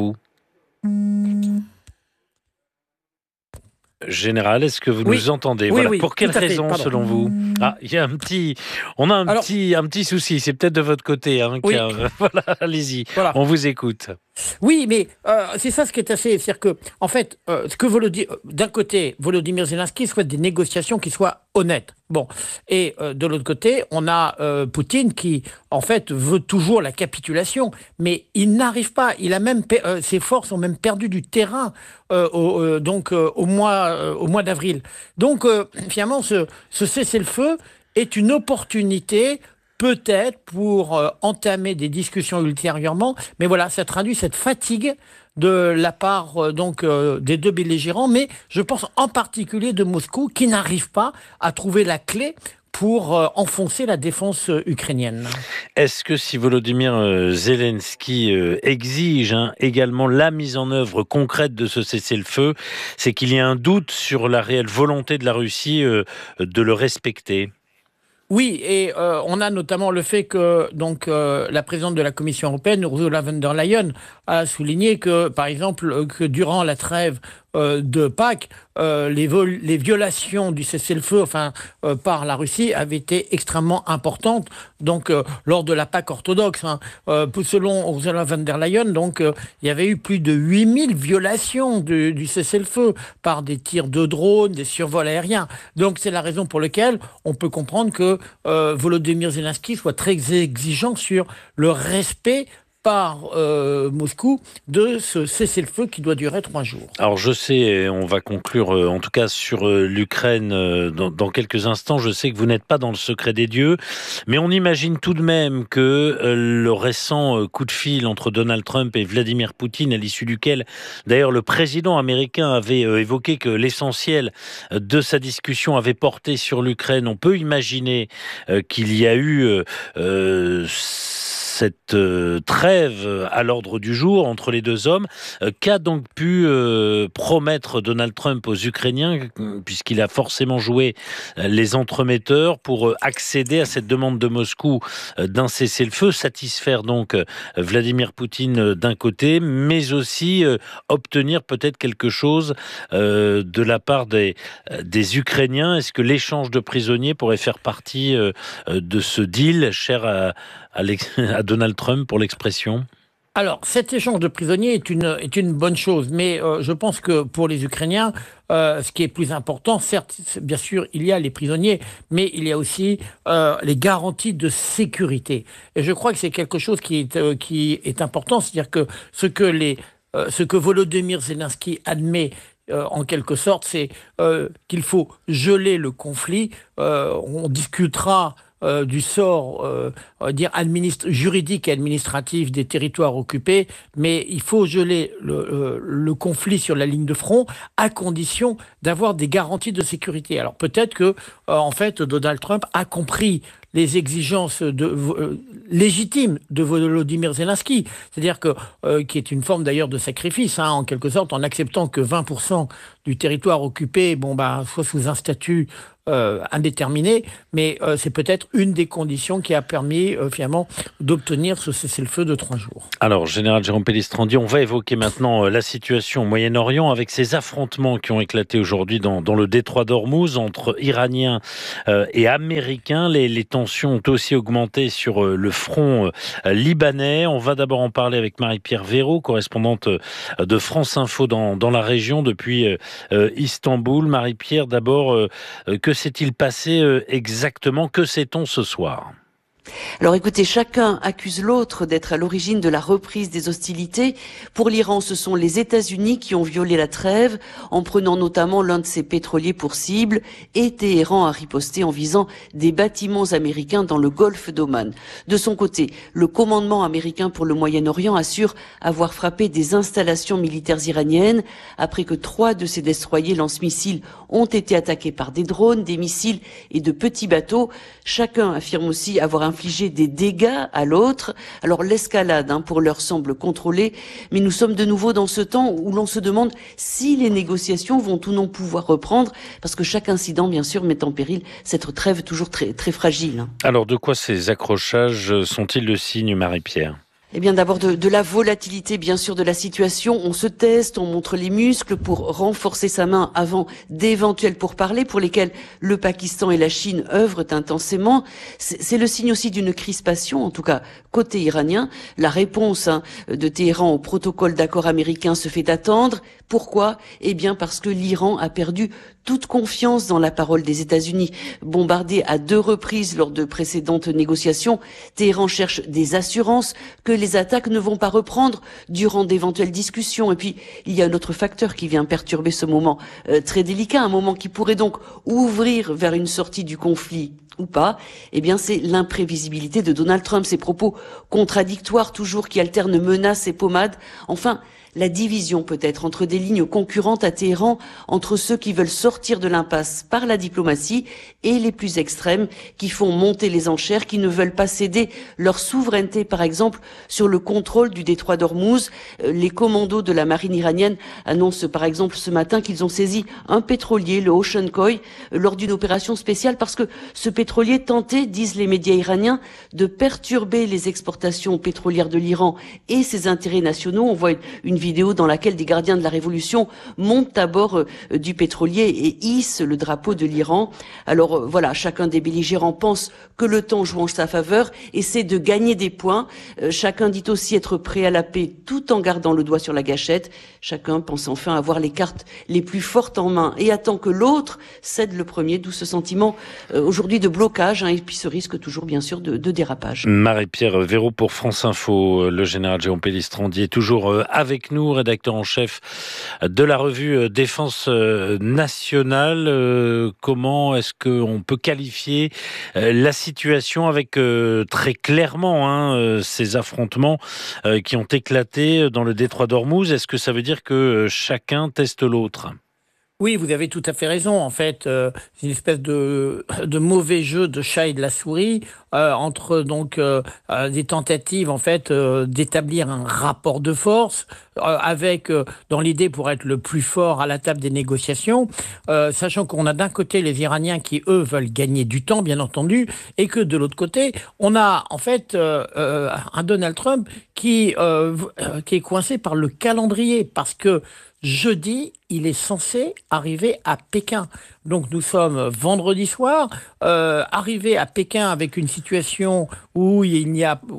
Général, est-ce que vous oui. nous entendez ? Oui, voilà. oui, Pour quelles raisons, selon vous ? Ah, il y a un petit, on a un Alors, petit, un petit souci. C'est peut-être de votre côté. Hein, oui. car, voilà, allez-y. Voilà. On vous écoute. Oui, mais euh, c'est ça ce qui est assez, c'est-à-dire que, en fait, euh, ce que Volody... d'un côté, Volodymyr Zelensky souhaite des négociations qui soient honnêtes. Bon, et euh, de l'autre côté, on a euh, Poutine qui, en fait, veut toujours la capitulation, mais il n'arrive pas. Il a même, euh, ses forces ont même perdu du terrain euh, au, euh, donc euh, au mois, euh, au mois d'avril. Donc, euh, finalement, ce, ce cessez-le-feu est une opportunité. Peut-être pour euh, entamer des discussions ultérieurement, mais voilà, ça traduit cette fatigue de la part euh, donc euh, des deux belligérants, mais je pense en particulier de Moscou qui n'arrive pas à trouver la clé pour euh, enfoncer la défense euh, ukrainienne. Est-ce que si Volodymyr euh, Zelensky euh, exige hein, également la mise en œuvre concrète de ce cessez-le-feu, c'est qu'il y a un doute sur la réelle volonté de la Russie euh, de le respecter ? Oui, et euh, on a notamment le fait que donc euh, la présidente de la Commission européenne, Ursula von der Leyen, a souligné que, par exemple, que durant la trêve euh, de Pâques, euh, les, vol- les violations du cessez-le-feu, enfin, euh, par la Russie, avaient été extrêmement importantes. Donc, euh, lors de la Pâques orthodoxe, hein, euh, selon Ursula von der Leyen, donc euh, il y avait eu plus de huit mille violations du, du cessez-le-feu par des tirs de drones, des survols aériens. Donc, c'est la raison pour laquelle on peut comprendre que euh, Volodymyr Zelensky soit très exigeant sur le respect par euh, Moscou de ce cessez-le-feu qui doit durer trois jours. Alors je sais, on va conclure euh, en tout cas sur euh, l'Ukraine euh, dans, dans quelques instants, je sais que vous n'êtes pas dans le secret des dieux, mais on imagine tout de même que euh, le récent euh, coup de fil entre Donald Trump et Vladimir Poutine, à l'issue duquel d'ailleurs le président américain avait euh, évoqué que l'essentiel de sa discussion avait porté sur l'Ukraine, on peut imaginer euh, qu'il y a eu euh, euh, cette euh, trêve à l'ordre du jour entre les deux hommes. Euh, qu'a donc pu euh, promettre Donald Trump aux Ukrainiens, puisqu'il a forcément joué euh, les entremetteurs pour euh, accéder à cette demande de Moscou euh, d'un cessez-le-feu, satisfaire donc euh, Vladimir Poutine euh, d'un côté, mais aussi euh, obtenir peut-être quelque chose euh, de la part des, euh, des Ukrainiens. Est-ce que l'échange de prisonniers pourrait faire partie euh, de ce deal cher à, à, à Donald Trump pour l'expression ? Alors, cet échange de prisonniers est une, est une bonne chose, mais euh, je pense que pour les Ukrainiens, euh, ce qui est plus important, certes, bien sûr, il y a les prisonniers, mais il y a aussi euh, les garanties de sécurité. Et je crois que c'est quelque chose qui est, euh, qui est important, c'est-à-dire que ce que les euh, ce que Volodymyr Zelensky admet euh, en quelque sorte, c'est euh, qu'il faut geler le conflit. Euh, on discutera Euh, du sort euh, dire administ- juridique et administratif des territoires occupés, mais il faut geler le, euh, le conflit sur la ligne de front à condition d'avoir des garanties de sécurité. Alors peut-être que euh, en fait Donald Trump a compris les exigences de, euh, légitimes de Volodymyr Zelensky, c'est-à-dire que euh, qui est une forme d'ailleurs de sacrifice, hein, en quelque sorte, en acceptant que vingt pour cent du territoire occupé, bon bah, soit sous un statut Euh, indéterminé, mais euh, c'est peut-être une des conditions qui a permis euh, finalement d'obtenir ce cessez-le-feu de trois jours. Alors, Général Jérôme Pellistrandi, on va évoquer maintenant euh, la situation au Moyen-Orient avec ces affrontements qui ont éclaté aujourd'hui dans, dans le détroit d'Ormuz entre Iraniens euh, et Américains. Les, les tensions ont aussi augmenté sur euh, le front euh, libanais. On va d'abord en parler avec Marie-Pierre Véraud, correspondante euh, de France Info dans, dans la région depuis euh, euh, Istanbul. Marie-Pierre, d'abord, euh, que s'est-il passé exactement? Que sait-on ce soir? Alors écoutez, chacun accuse l'autre d'être à l'origine de la reprise des hostilités. Pour l'Iran, ce sont les États-Unis qui ont violé la trêve en prenant notamment l'un de ses pétroliers pour cible, et Téhéran a riposté en visant des bâtiments américains dans le golfe d'Oman. De son côté, le commandement américain pour le Moyen-Orient assure avoir frappé des installations militaires iraniennes après que trois de ses destroyers lance-missiles ont été attaqués par des drones, des missiles et de petits bateaux. Chacun affirme aussi avoir infligé des dégâts à l'autre. Alors l'escalade, hein, pour l'heure, semble contrôlée, mais nous sommes de nouveau dans ce temps où l'on se demande si les négociations vont ou non pouvoir reprendre, parce que chaque incident, bien sûr, met en péril cette trêve toujours très, très fragile. Hein. Alors de quoi ces accrochages sont-ils le signe, Marie-Pierre ? Eh bien, d'abord de, de la volatilité, bien sûr, de la situation. On se teste, on montre les muscles pour renforcer sa main avant d'éventuels pourparlers pour lesquels le Pakistan et la Chine œuvrent intensément. C'est, c'est le signe aussi d'une crispation, en tout cas côté iranien. La réponse hein, de Téhéran au protocole d'accord américain se fait attendre. Pourquoi ? Eh bien, parce que l'Iran a perdu toute confiance dans la parole des États-Unis. Bombardé à deux reprises lors de précédentes négociations, Téhéran cherche des assurances que les attaques ne vont pas reprendre durant d'éventuelles discussions. Et puis, il y a un autre facteur qui vient perturber ce moment euh, très délicat, un moment qui pourrait donc ouvrir vers une sortie du conflit ou pas. Eh bien, c'est l'imprévisibilité de Donald Trump, ses propos contradictoires toujours qui alternent menaces et pommades. Enfin, la division peut-être entre des lignes concurrentes à Téhéran, entre ceux qui veulent sortir de l'impasse par la diplomatie et les plus extrêmes qui font monter les enchères, qui ne veulent pas céder leur souveraineté, par exemple, sur le contrôle du détroit d'Ormuz. Les commandos de la marine iranienne annoncent par exemple ce matin qu'ils ont saisi un pétrolier, le Ocean Koi, lors d'une opération spéciale parce que ce pétrolier tentait, disent les médias iraniens, de perturber les exportations pétrolières de l'Iran et ses intérêts nationaux. On voit une vidéo dans laquelle des gardiens de la révolution montent à bord euh, du pétrolier et hissent le drapeau de l'Iran. Alors euh, voilà, chacun des belligérants pense que le temps joue en sa faveur, essaie de gagner des points. Euh, chacun dit aussi être prêt à la paix tout en gardant le doigt sur la gâchette. Chacun pense enfin avoir les cartes les plus fortes en main et attend que l'autre cède le premier, d'où ce sentiment euh, aujourd'hui de blocage hein, et puis ce risque toujours bien sûr de, de dérapage. Marie-Pierre Véraud pour France Info. Le général Jérôme Pellistrandi est toujours euh, avec nous, rédacteur en chef de la revue Défense nationale. Euh, comment est-ce qu'on peut qualifier euh, la situation avec euh, très clairement hein, euh, ces affrontements euh, qui ont éclaté dans le détroit d'Ormuz? Est-ce que ça veut dire que euh, chacun teste l'autre ? Oui, vous avez tout à fait raison. En fait, euh, c'est une espèce de, de mauvais jeu de chat et de la souris euh, entre donc euh, euh, des tentatives en fait euh, d'établir un rapport de force euh, avec euh, dans l'idée pour être le plus fort à la table des négociations, euh, sachant qu'on a d'un côté les Iraniens qui eux veulent gagner du temps, bien entendu, et que de l'autre côté on a en fait euh, euh, un Donald Trump qui euh, qui est coincé par le calendrier parce que jeudi, il est censé arriver à Pékin. Donc nous sommes vendredi soir, euh, arrivé à Pékin avec une situation où il n'y a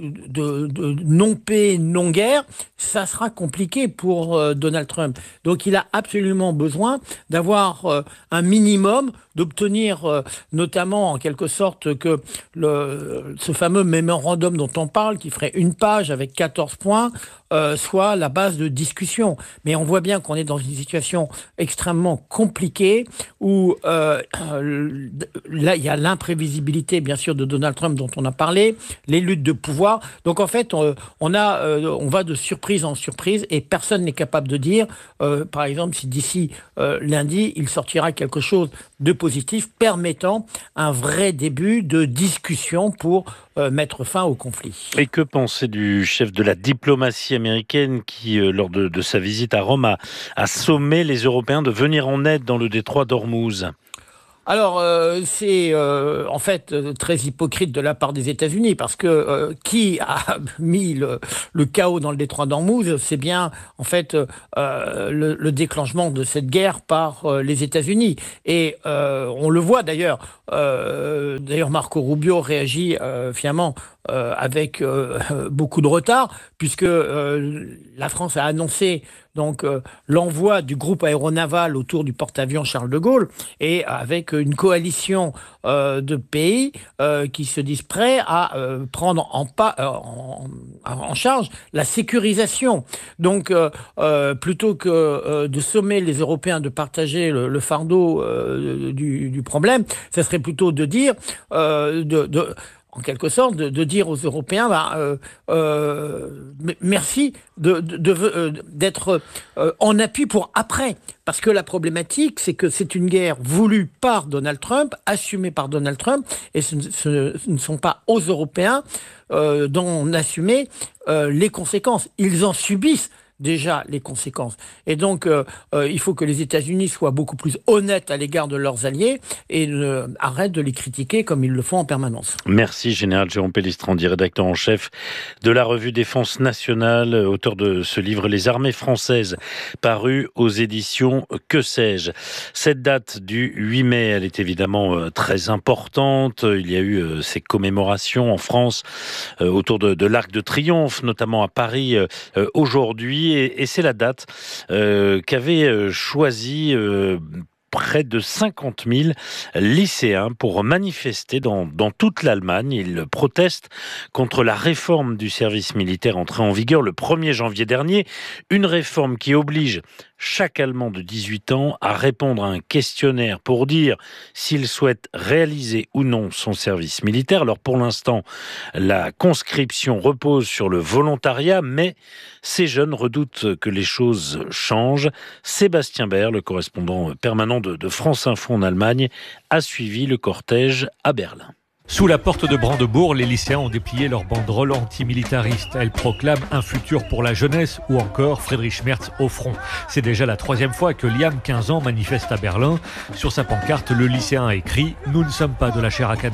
de, de non-paix, non-guerre, ça sera compliqué pour euh, Donald Trump. Donc il a absolument besoin d'avoir euh, un minimum d'obtenir euh, notamment en quelque sorte que le, ce fameux mémorandum dont on parle, qui ferait une page avec quatorze points, euh, soit la base de discussion. Mais on voit bien qu'on est dans une situation extrêmement compliquée où euh, là, il y a l'imprévisibilité, bien sûr, de Donald Trump dont on a parlé, les luttes de pouvoir. Donc en fait, on, on, a, euh, on va de surprise en surprise et personne n'est capable de dire, euh, par exemple, si d'ici euh, lundi, il sortira quelque chose de positif permettant un vrai début de discussion pour euh, mettre fin au conflit. Et que penser du chef de la diplomatie américaine qui, euh, lors de, de sa visite à Rome, a, a sommé les Européens de venir en aide dans le détroit d'Ormuz ? Alors, euh, c'est euh, en fait euh, très hypocrite de la part des États-Unis, parce que euh, qui a mis le, le chaos dans le détroit d'Ormuz, c'est bien en fait euh, le, le déclenchement de cette guerre par euh, les États-Unis. Et euh, on le voit d'ailleurs. Euh, d'ailleurs, Marco Rubio réagit euh, finalement euh, avec euh, beaucoup de retard, puisque euh, la France a annoncé donc euh, l'envoi du groupe aéronaval autour du porte-avions Charles de Gaulle, et avec une coalition euh, de pays euh, qui se disent prêts à euh, prendre en, pa- euh, en, en charge la sécurisation. Donc, euh, euh, plutôt que euh, de sommer les Européens de partager le, le fardeau euh, du, du problème, ça serait plutôt de dire, euh, de, de en quelque sorte, de, de dire aux Européens, bah, euh, euh, merci de, de, de, euh, d'être euh, en appui pour après. Parce que la problématique, c'est que c'est une guerre voulue par Donald Trump, assumée par Donald Trump, et ce, ce, ce ne sont pas aux Européens euh, d'en assumer euh, les conséquences. Ils en subissent déjà les conséquences. Et donc, euh, euh, il faut que les États-Unis soient beaucoup plus honnêtes à l'égard de leurs alliés et euh, arrêtent de les critiquer comme ils le font en permanence. Merci, Général Jérôme Pellistrandi, rédacteur en chef de la revue Défense nationale, auteur de ce livre « Les armées françaises », paru aux éditions Que sais-je. Cette date du huit mai, elle est évidemment très importante. Il y a eu ces commémorations en France autour de, de l'Arc de Triomphe, notamment à Paris aujourd'hui. Et, et c'est la date euh, qu'avait choisi euh, près de cinquante mille lycéens pour manifester dans, dans toute l'Allemagne. Ils protestent contre la réforme du service militaire entrée en vigueur le premier janvier dernier. Une réforme qui oblige chaque Allemand de dix-huit ans à répondre à un questionnaire pour dire s'il souhaite réaliser ou non son service militaire. Alors pour l'instant, la conscription repose sur le volontariat, mais ces jeunes redoutent que les choses changent. Sébastien Baer, le correspondant permanent de, de France Info en Allemagne, a suivi le cortège à Berlin. Sous la porte de Brandebourg, les lycéens ont déplié leur banderole antimilitariste. Elle proclame un futur pour la jeunesse ou encore Friedrich Merz au front. C'est déjà la troisième fois que Liam, quinze ans, manifeste à Berlin. Sur sa pancarte, le lycéen a écrit « Nous ne sommes pas de la chair à canon ».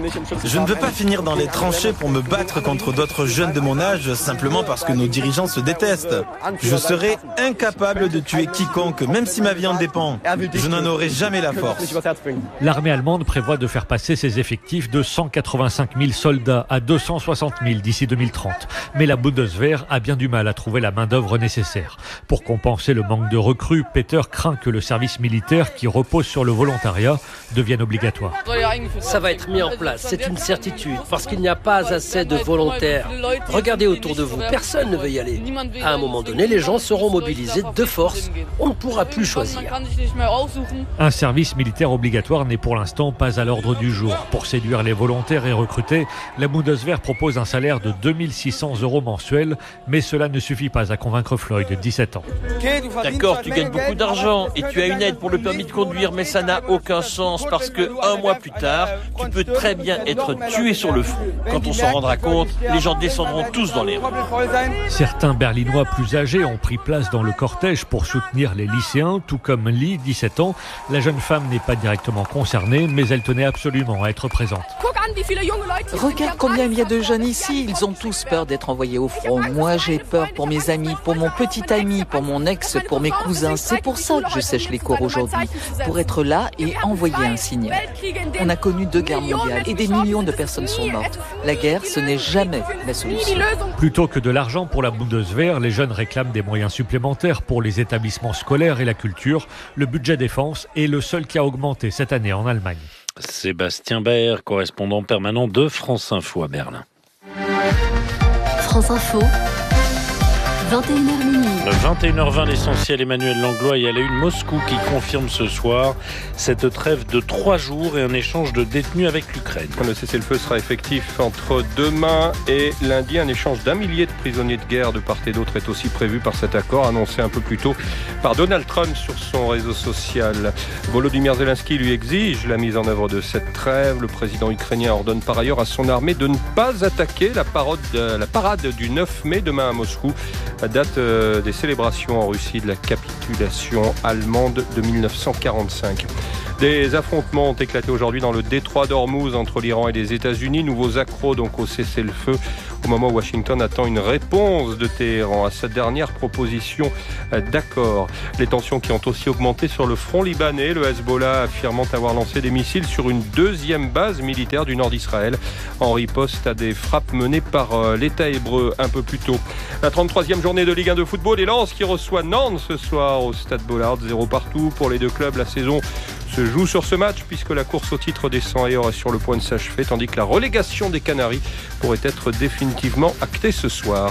Je ne veux pas finir dans les tranchées pour me battre contre d'autres jeunes de mon âge simplement parce que nos dirigeants se détestent. Je serai incapable de tuer quiconque, même si ma vie en dépend. Je n'en aurai jamais la force. L'armée allemande prévoit de faire passer ses effectifs de cent quatre-vingt-cinq mille soldats à deux cent soixante mille d'ici deux mille trente. Mais la Bundeswehr a bien du mal à trouver la main-d'œuvre nécessaire. Pour compenser le manque de recrues, Peter craint que le service militaire, qui repose sur le volontariat, devienne obligatoire. Ça va être mis en place, c'est une certitude, parce qu'il n'y a pas assez de volontaires. Regardez autour de vous, personne ne veut y aller. À un moment donné, les gens seront mobilisés de force. On ne pourra plus choisir. Un service militaire obligatoire n'est pour l'instant pas à l'ordre du jour. Pour séduire les volontaires et recrutés, la Bundeswehr propose un salaire de deux mille six cents euros mensuels, mais cela ne suffit pas à convaincre Floyd, dix-sept ans. D'accord, tu gagnes beaucoup d'argent et tu as une aide pour le permis de conduire, mais ça n'a aucun sens parce que un mois plus tard, tu peux très bien être tué sur le front. Quand on s'en rendra compte, les gens descendront tous dans les rues. Certains Berlinois plus âgés ont pris place dans le cortège pour soutenir les lycéens, tout comme Lee, dix-sept ans. La jeune femme n'est pas directement concernée, mais elle tenait absolument à être présente. Regarde combien il y a de jeunes ici, ils ont tous peur d'être envoyés au front. Moi, j'ai peur pour mes amis, pour mon petit ami, pour mon ex, pour mes cousins. C'est pour ça que je sèche les cours aujourd'hui, pour être là et envoyer un signal. On a connu deux guerres mondiales et des millions de personnes sont mortes. La guerre, ce n'est jamais la solution. Plutôt que de l'argent pour la Bundeswehr, les jeunes réclament des moyens supplémentaires pour les établissements scolaires et la culture. Le budget défense est le seul qui a augmenté cette année en Allemagne. Sébastien Baer, correspondant permanent de France Info à Berlin. France Info, vingt et une heures minuit. vingt et une heures vingt, l'essentiel, Emmanuel Langlois et à la une Moscou qui confirme ce soir cette trêve de trois jours et un échange de détenus avec l'Ukraine. Le cessez-le-feu sera effectif entre demain et lundi. Un échange d'un millier de prisonniers de guerre de part et d'autre est aussi prévu par cet accord, annoncé un peu plus tôt par Donald Trump sur son réseau social. Volodymyr Zelensky lui exige la mise en œuvre de cette trêve. Le président ukrainien ordonne par ailleurs à son armée de ne pas attaquer la parade, la parade du neuf mai demain à Moscou, date des célébrations en Russie de la capitulation allemande de mille neuf cent quarante-cinq. Des affrontements ont éclaté aujourd'hui dans le détroit d'Ormuz entre l'Iran et les États-Unis. Nouveaux accros donc au cessez-le-feu au moment où Washington attend une réponse de Téhéran à sa dernière proposition d'accord. Les tensions qui ont aussi augmenté sur le front libanais, le Hezbollah affirmant avoir lancé des missiles sur une deuxième base militaire du nord d'Israël en riposte à des frappes menées par l'État hébreu un peu plus tôt. La trente-troisième journée de Ligue un de football et Lens qui reçoit Nantes ce soir au Stade Bollard, zéro partout pour les deux clubs. La saison se joue sur ce match puisque la course au titre des cent et or est sur le point de s'achever, tandis que la relégation des Canaries pourrait être définitivement actée ce soir.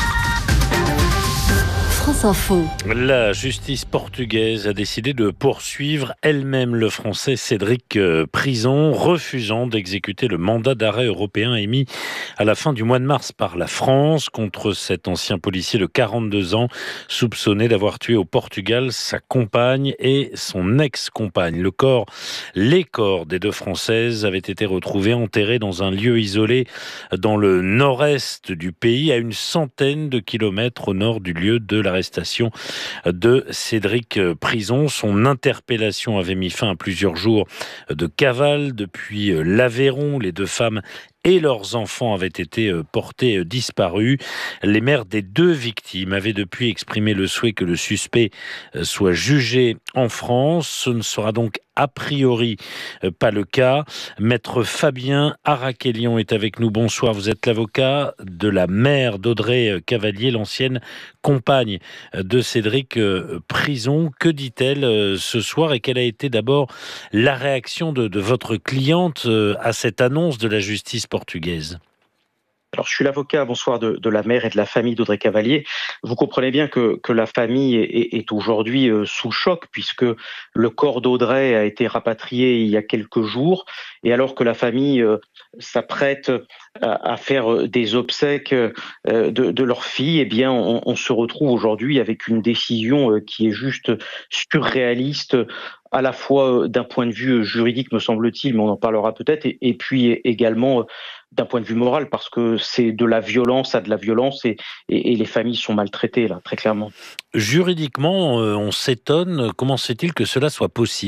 France Info. La justice portugaise a décidé de poursuivre elle-même le Français Cédric Prison, refusant d'exécuter le mandat d'arrêt européen émis à la fin du mois de mars par la France contre cet ancien policier de quarante-deux ans, soupçonné d'avoir tué au Portugal sa compagne et son ex-compagne. Le corps, les corps des deux Françaises avaient été retrouvés enterrés dans un lieu isolé dans le nord-est du pays, à une centaine de kilomètres au nord du lieu de la l'arrestation de Cédric Prison. Son interpellation avait mis fin à plusieurs jours de cavale depuis l'Aveyron. Les deux femmes et leurs enfants avaient été portés disparus. Les mères des deux victimes avaient depuis exprimé le souhait que le suspect soit jugé en France. Ce ne sera donc a priori pas le cas. Maître Fabien Araquelion est avec nous. Bonsoir, vous êtes l'avocat de la mère d'Audrey Cavalier, l'ancienne compagne de Cédric Prison. Que dit-elle ce soir et quelle a été d'abord la réaction de, de votre cliente à cette annonce de la justice portugaise? Alors, je suis l'avocat, bonsoir, de, de la mère et de la famille d'Audrey Cavalier. Vous comprenez bien que, que la famille est, est aujourd'hui sous choc puisque le corps d'Audrey a été rapatrié il y a quelques jours et alors que la famille euh, s'apprête à, à faire des obsèques euh, de, de leur fille, eh bien, on, on se retrouve aujourd'hui avec une décision euh, qui est juste surréaliste, à la fois d'un point de vue juridique, me semble-t-il, mais on en parlera peut-être, et, et puis également d'un point de vue moral, parce que c'est de la violence à de la violence, et, et, et les familles sont maltraitées, là, très clairement. Juridiquement, on s'étonne, comment se fait-il que cela soit possible ?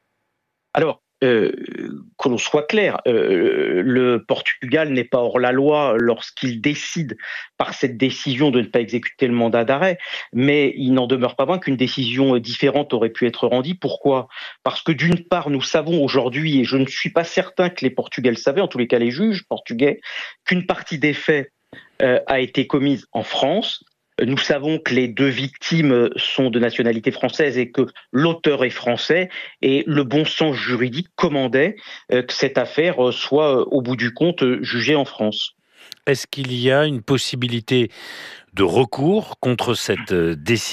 Alors, Euh, que l'on soit clair, euh, le Portugal n'est pas hors la loi lorsqu'il décide par cette décision de ne pas exécuter le mandat d'arrêt, mais il n'en demeure pas moins qu'une décision différente aurait pu être rendue. Pourquoi ? Parce que d'une part, nous savons aujourd'hui, et je ne suis pas certain que les Portugais le savaient, en tous les cas les juges portugais, qu'une partie des faits euh, a été commise en France. Nous savons que les deux victimes sont de nationalité française et que l'auteur est français, et le bon sens juridique commandait que cette affaire soit, au bout du compte, jugée en France. Est-ce qu'il y a une possibilité de recours contre cette décision ?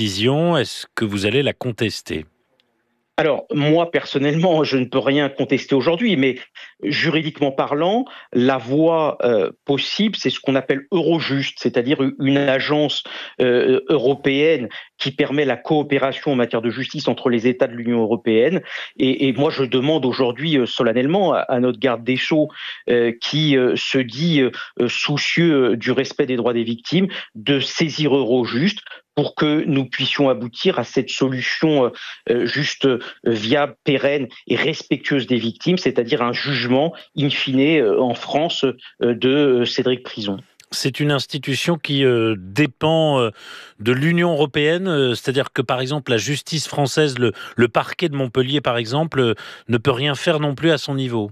Est-ce que vous allez la contester ? Alors, moi, personnellement, je ne peux rien contester aujourd'hui, mais juridiquement parlant, la voie euh, possible, c'est ce qu'on appelle Eurojust, c'est-à-dire une agence euh, européenne qui permet la coopération en matière de justice entre les États de l'Union européenne. Et, et moi, je demande aujourd'hui euh, solennellement à, à notre garde des Sceaux, euh, qui euh, se dit euh, soucieux du respect des droits des victimes, de saisir Eurojust pour que nous puissions aboutir à cette solution euh, juste, euh, viable, pérenne et respectueuse des victimes, c'est-à-dire un jugement in fine euh, en France euh, de Cédric Prison. C'est une institution qui euh, dépend euh, de l'Union européenne, euh, c'est-à-dire que par exemple la justice française, le, le parquet de Montpellier par exemple, euh, ne peut rien faire non plus à son niveau.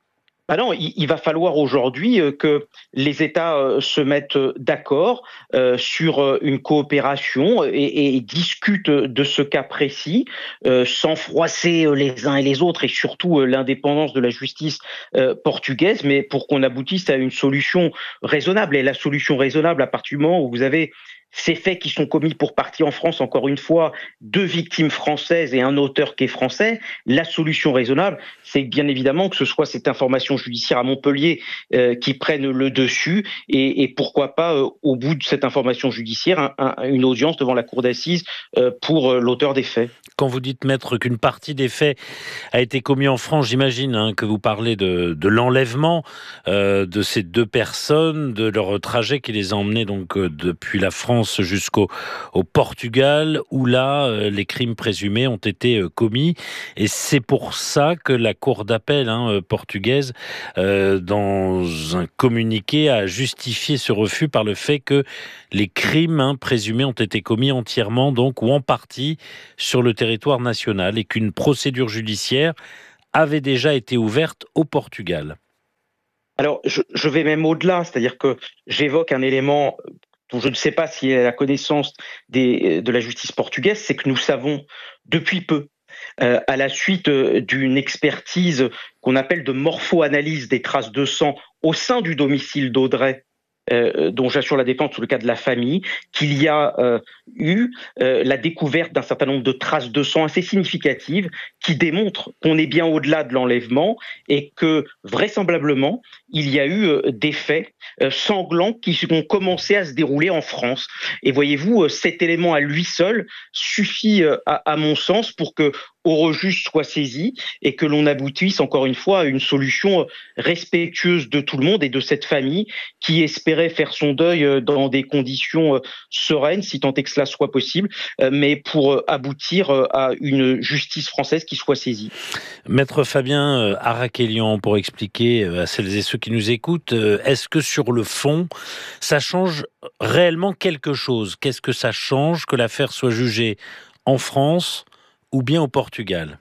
Ah non, il, il va falloir aujourd'hui euh, que les États euh, se mettent d'accord euh, sur euh, une coopération et, et discutent de ce cas précis, euh, sans froisser les uns et les autres et surtout euh, l'indépendance de la justice euh, portugaise, mais pour qu'on aboutisse à une solution raisonnable. Et la solution raisonnable, à partir du moment où vous avez ces faits qui sont commis pour partie en France, encore une fois, deux victimes françaises et un auteur qui est français, la solution raisonnable, c'est bien évidemment que ce soit cette information judiciaire à Montpellier euh, qui prenne le dessus et, et pourquoi pas, euh, au bout de cette information judiciaire, un, un, une audience devant la cour d'assises euh, pour euh, l'auteur des faits. Quand vous dites, maître, qu'une partie des faits a été commis en France, j'imagine hein, que vous parlez de, de l'enlèvement euh, de ces deux personnes, de leur trajet qui les a emmenés donc, euh, depuis la France jusqu'au au Portugal, où là, euh, les crimes présumés ont été euh, commis. Et c'est pour ça que la cour d'appel hein, portugaise, euh, dans un communiqué, a justifié ce refus par le fait que les crimes hein, présumés ont été commis entièrement, donc, ou en partie, sur le territoire national, et qu'une procédure judiciaire avait déjà été ouverte au Portugal. Alors, je, je vais même au-delà, c'est-à-dire que j'évoque un élément dont je ne sais pas s'il y a la connaissance des, de la justice portugaise, c'est que nous savons depuis peu, euh, à la suite d'une expertise qu'on appelle de morpho-analyse des traces de sang au sein du domicile d'Audrey, Euh, dont j'assure la défense sur le cas de la famille, qu'il y a euh, eu euh, la découverte d'un certain nombre de traces de sang assez significatives qui démontrent qu'on est bien au-delà de l'enlèvement et que vraisemblablement il y a eu euh, des faits euh, sanglants qui ont commencé à se dérouler en France. Et voyez-vous, euh, cet élément à lui seul suffit euh, à, à mon sens pour que Eurojust soit saisi et que l'on aboutisse encore une fois à une solution respectueuse de tout le monde et de cette famille qui espérait faire son deuil dans des conditions sereines, si tant est que cela soit possible, mais pour aboutir à une justice française qui soit saisie. Maître Fabien Araquelian, pour expliquer à celles et ceux qui nous écoutent, est-ce que sur le fond, ça change réellement quelque chose ? Qu'est-ce que ça change que l'affaire soit jugée en France ou bien au Portugal?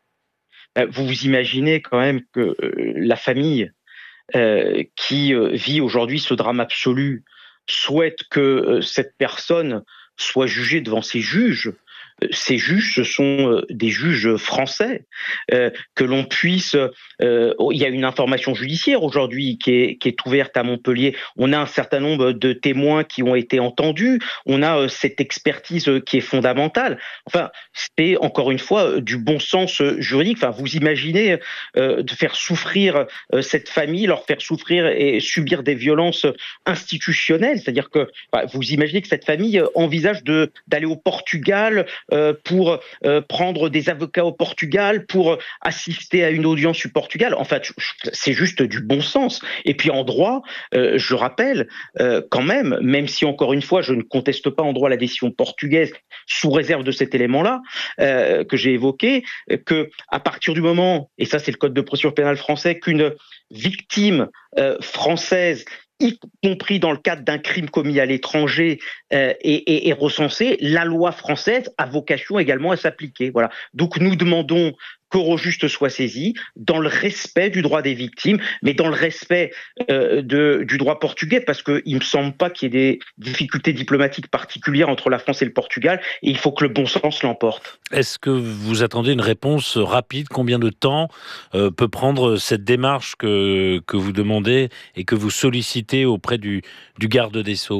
Vous vous imaginez quand même que euh, la famille euh, qui euh, vit aujourd'hui ce drame absolu souhaite que euh, cette personne soit jugée devant ses juges. Ces juges, ce sont des juges français, euh, que l'on puisse... Euh, il y a une information judiciaire aujourd'hui qui est, qui est ouverte à Montpellier. On a un certain nombre de témoins qui ont été entendus. On a euh, cette expertise qui est fondamentale. Enfin, c'est encore une fois du bon sens juridique. Enfin, vous imaginez euh, de faire souffrir euh, cette famille, leur faire souffrir et subir des violences institutionnelles. C'est-à-dire que bah, vous imaginez que cette famille envisage de, d'aller au Portugal Euh, pour euh, prendre des avocats au Portugal, pour euh, assister à une audience du Portugal. En fait, c'est juste du bon sens. Et puis en droit, euh, je rappelle euh, quand même, même si encore une fois, je ne conteste pas en droit la décision portugaise sous réserve de cet élément-là euh, que j'ai évoqué, que à partir du moment, et ça c'est le code de procédure pénale français, qu'une victime euh, française y compris dans le cadre d'un crime commis à l'étranger euh, et, et, et recensé, la loi française a vocation également à s'appliquer. Voilà. Donc nous demandons qu'Eurojust soit saisi dans le respect du droit des victimes, mais dans le respect euh, de, du droit portugais, parce qu'il ne me semble pas qu'il y ait des difficultés diplomatiques particulières entre la France et le Portugal, et il faut que le bon sens l'emporte. Est-ce que vous attendez une réponse rapide ? Combien de temps euh, peut prendre cette démarche que, que vous demandez et que vous sollicitez auprès du, du garde des Sceaux ?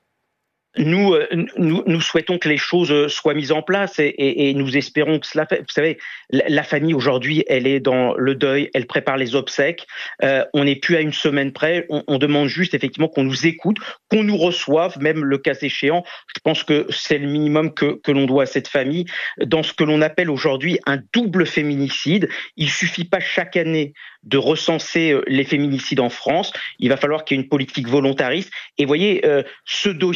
Nous, nous, nous souhaitons que les choses soient mises en place et, et, et nous espérons que cela fait. Vous savez, la, la famille aujourd'hui, elle est dans le deuil, elle prépare les obsèques. Euh, on n'est plus à une semaine près. On, on demande juste effectivement qu'on nous écoute, qu'on nous reçoive, même le cas échéant. Je pense que c'est le minimum que, que l'on doit à cette famille dans ce que l'on appelle aujourd'hui un double féminicide. Il suffit pas chaque année de recenser les féminicides en France. Il va falloir qu'il y ait une politique volontariste. Et voyez, euh, ce dossier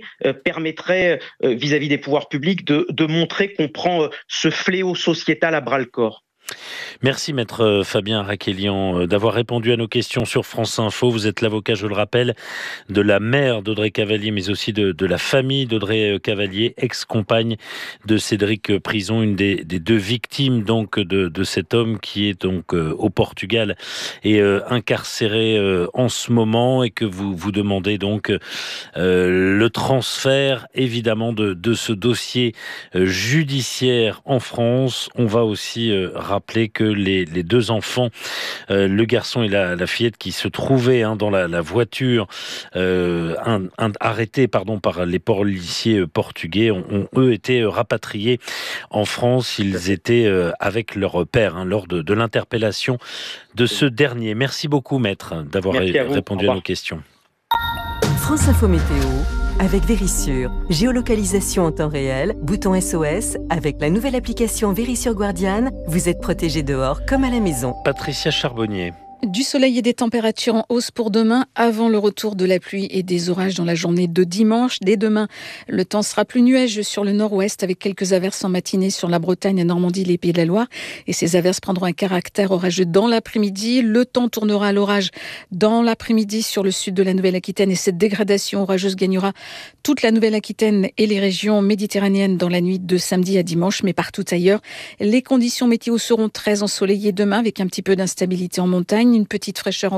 euh, permettrait euh, vis-à-vis des pouvoirs publics de, de montrer qu'on prend euh, ce fléau sociétal à bras-le-corps. Merci maître Fabien Rakelian d'avoir répondu à nos questions sur France Info. Vous êtes l'avocat, je le rappelle, de la mère d'Audrey Cavalier, mais aussi de, de la famille d'Audrey Cavalier, ex-compagne de Cédric Prison, une des, des deux victimes donc de, de cet homme qui est donc euh, au Portugal et euh, incarcéré euh, en ce moment, et que vous vous demandez donc euh, le transfert évidemment de, de ce dossier euh, judiciaire en France. On va aussi euh, rappeler que les, les deux enfants, euh, le garçon et la, la fillette qui se trouvaient hein, dans la, la voiture euh, un, un, arrêtés pardon, par les policiers portugais, ont, ont eux été rapatriés en France. Ils étaient euh, avec leur père hein, lors de, de l'interpellation de ce dernier. Merci beaucoup maître d'avoir ré- répondu à nos questions. France Info Météo avec Vérissure. Géolocalisation en temps réel, bouton S O S. Avec la nouvelle application Vérissure Guardian, vous êtes protégé dehors comme à la maison. Patricia Charbonnier. Du soleil et des températures en hausse pour demain, avant le retour de la pluie et des orages dans la journée de dimanche. Dès demain, le temps sera plus nuageux sur le nord-ouest, avec quelques averses en matinée sur la Bretagne, la Normandie, les Pays de la Loire. Et ces averses prendront un caractère orageux dans l'après-midi. Le temps tournera à l'orage dans l'après-midi sur le sud de la Nouvelle-Aquitaine, et cette dégradation orageuse gagnera toute la Nouvelle-Aquitaine et les régions méditerranéennes dans la nuit de samedi à dimanche. Mais partout ailleurs, les conditions météo seront très ensoleillées demain, avec un petit peu d'instabilité en montagne, une petite fraîcheur en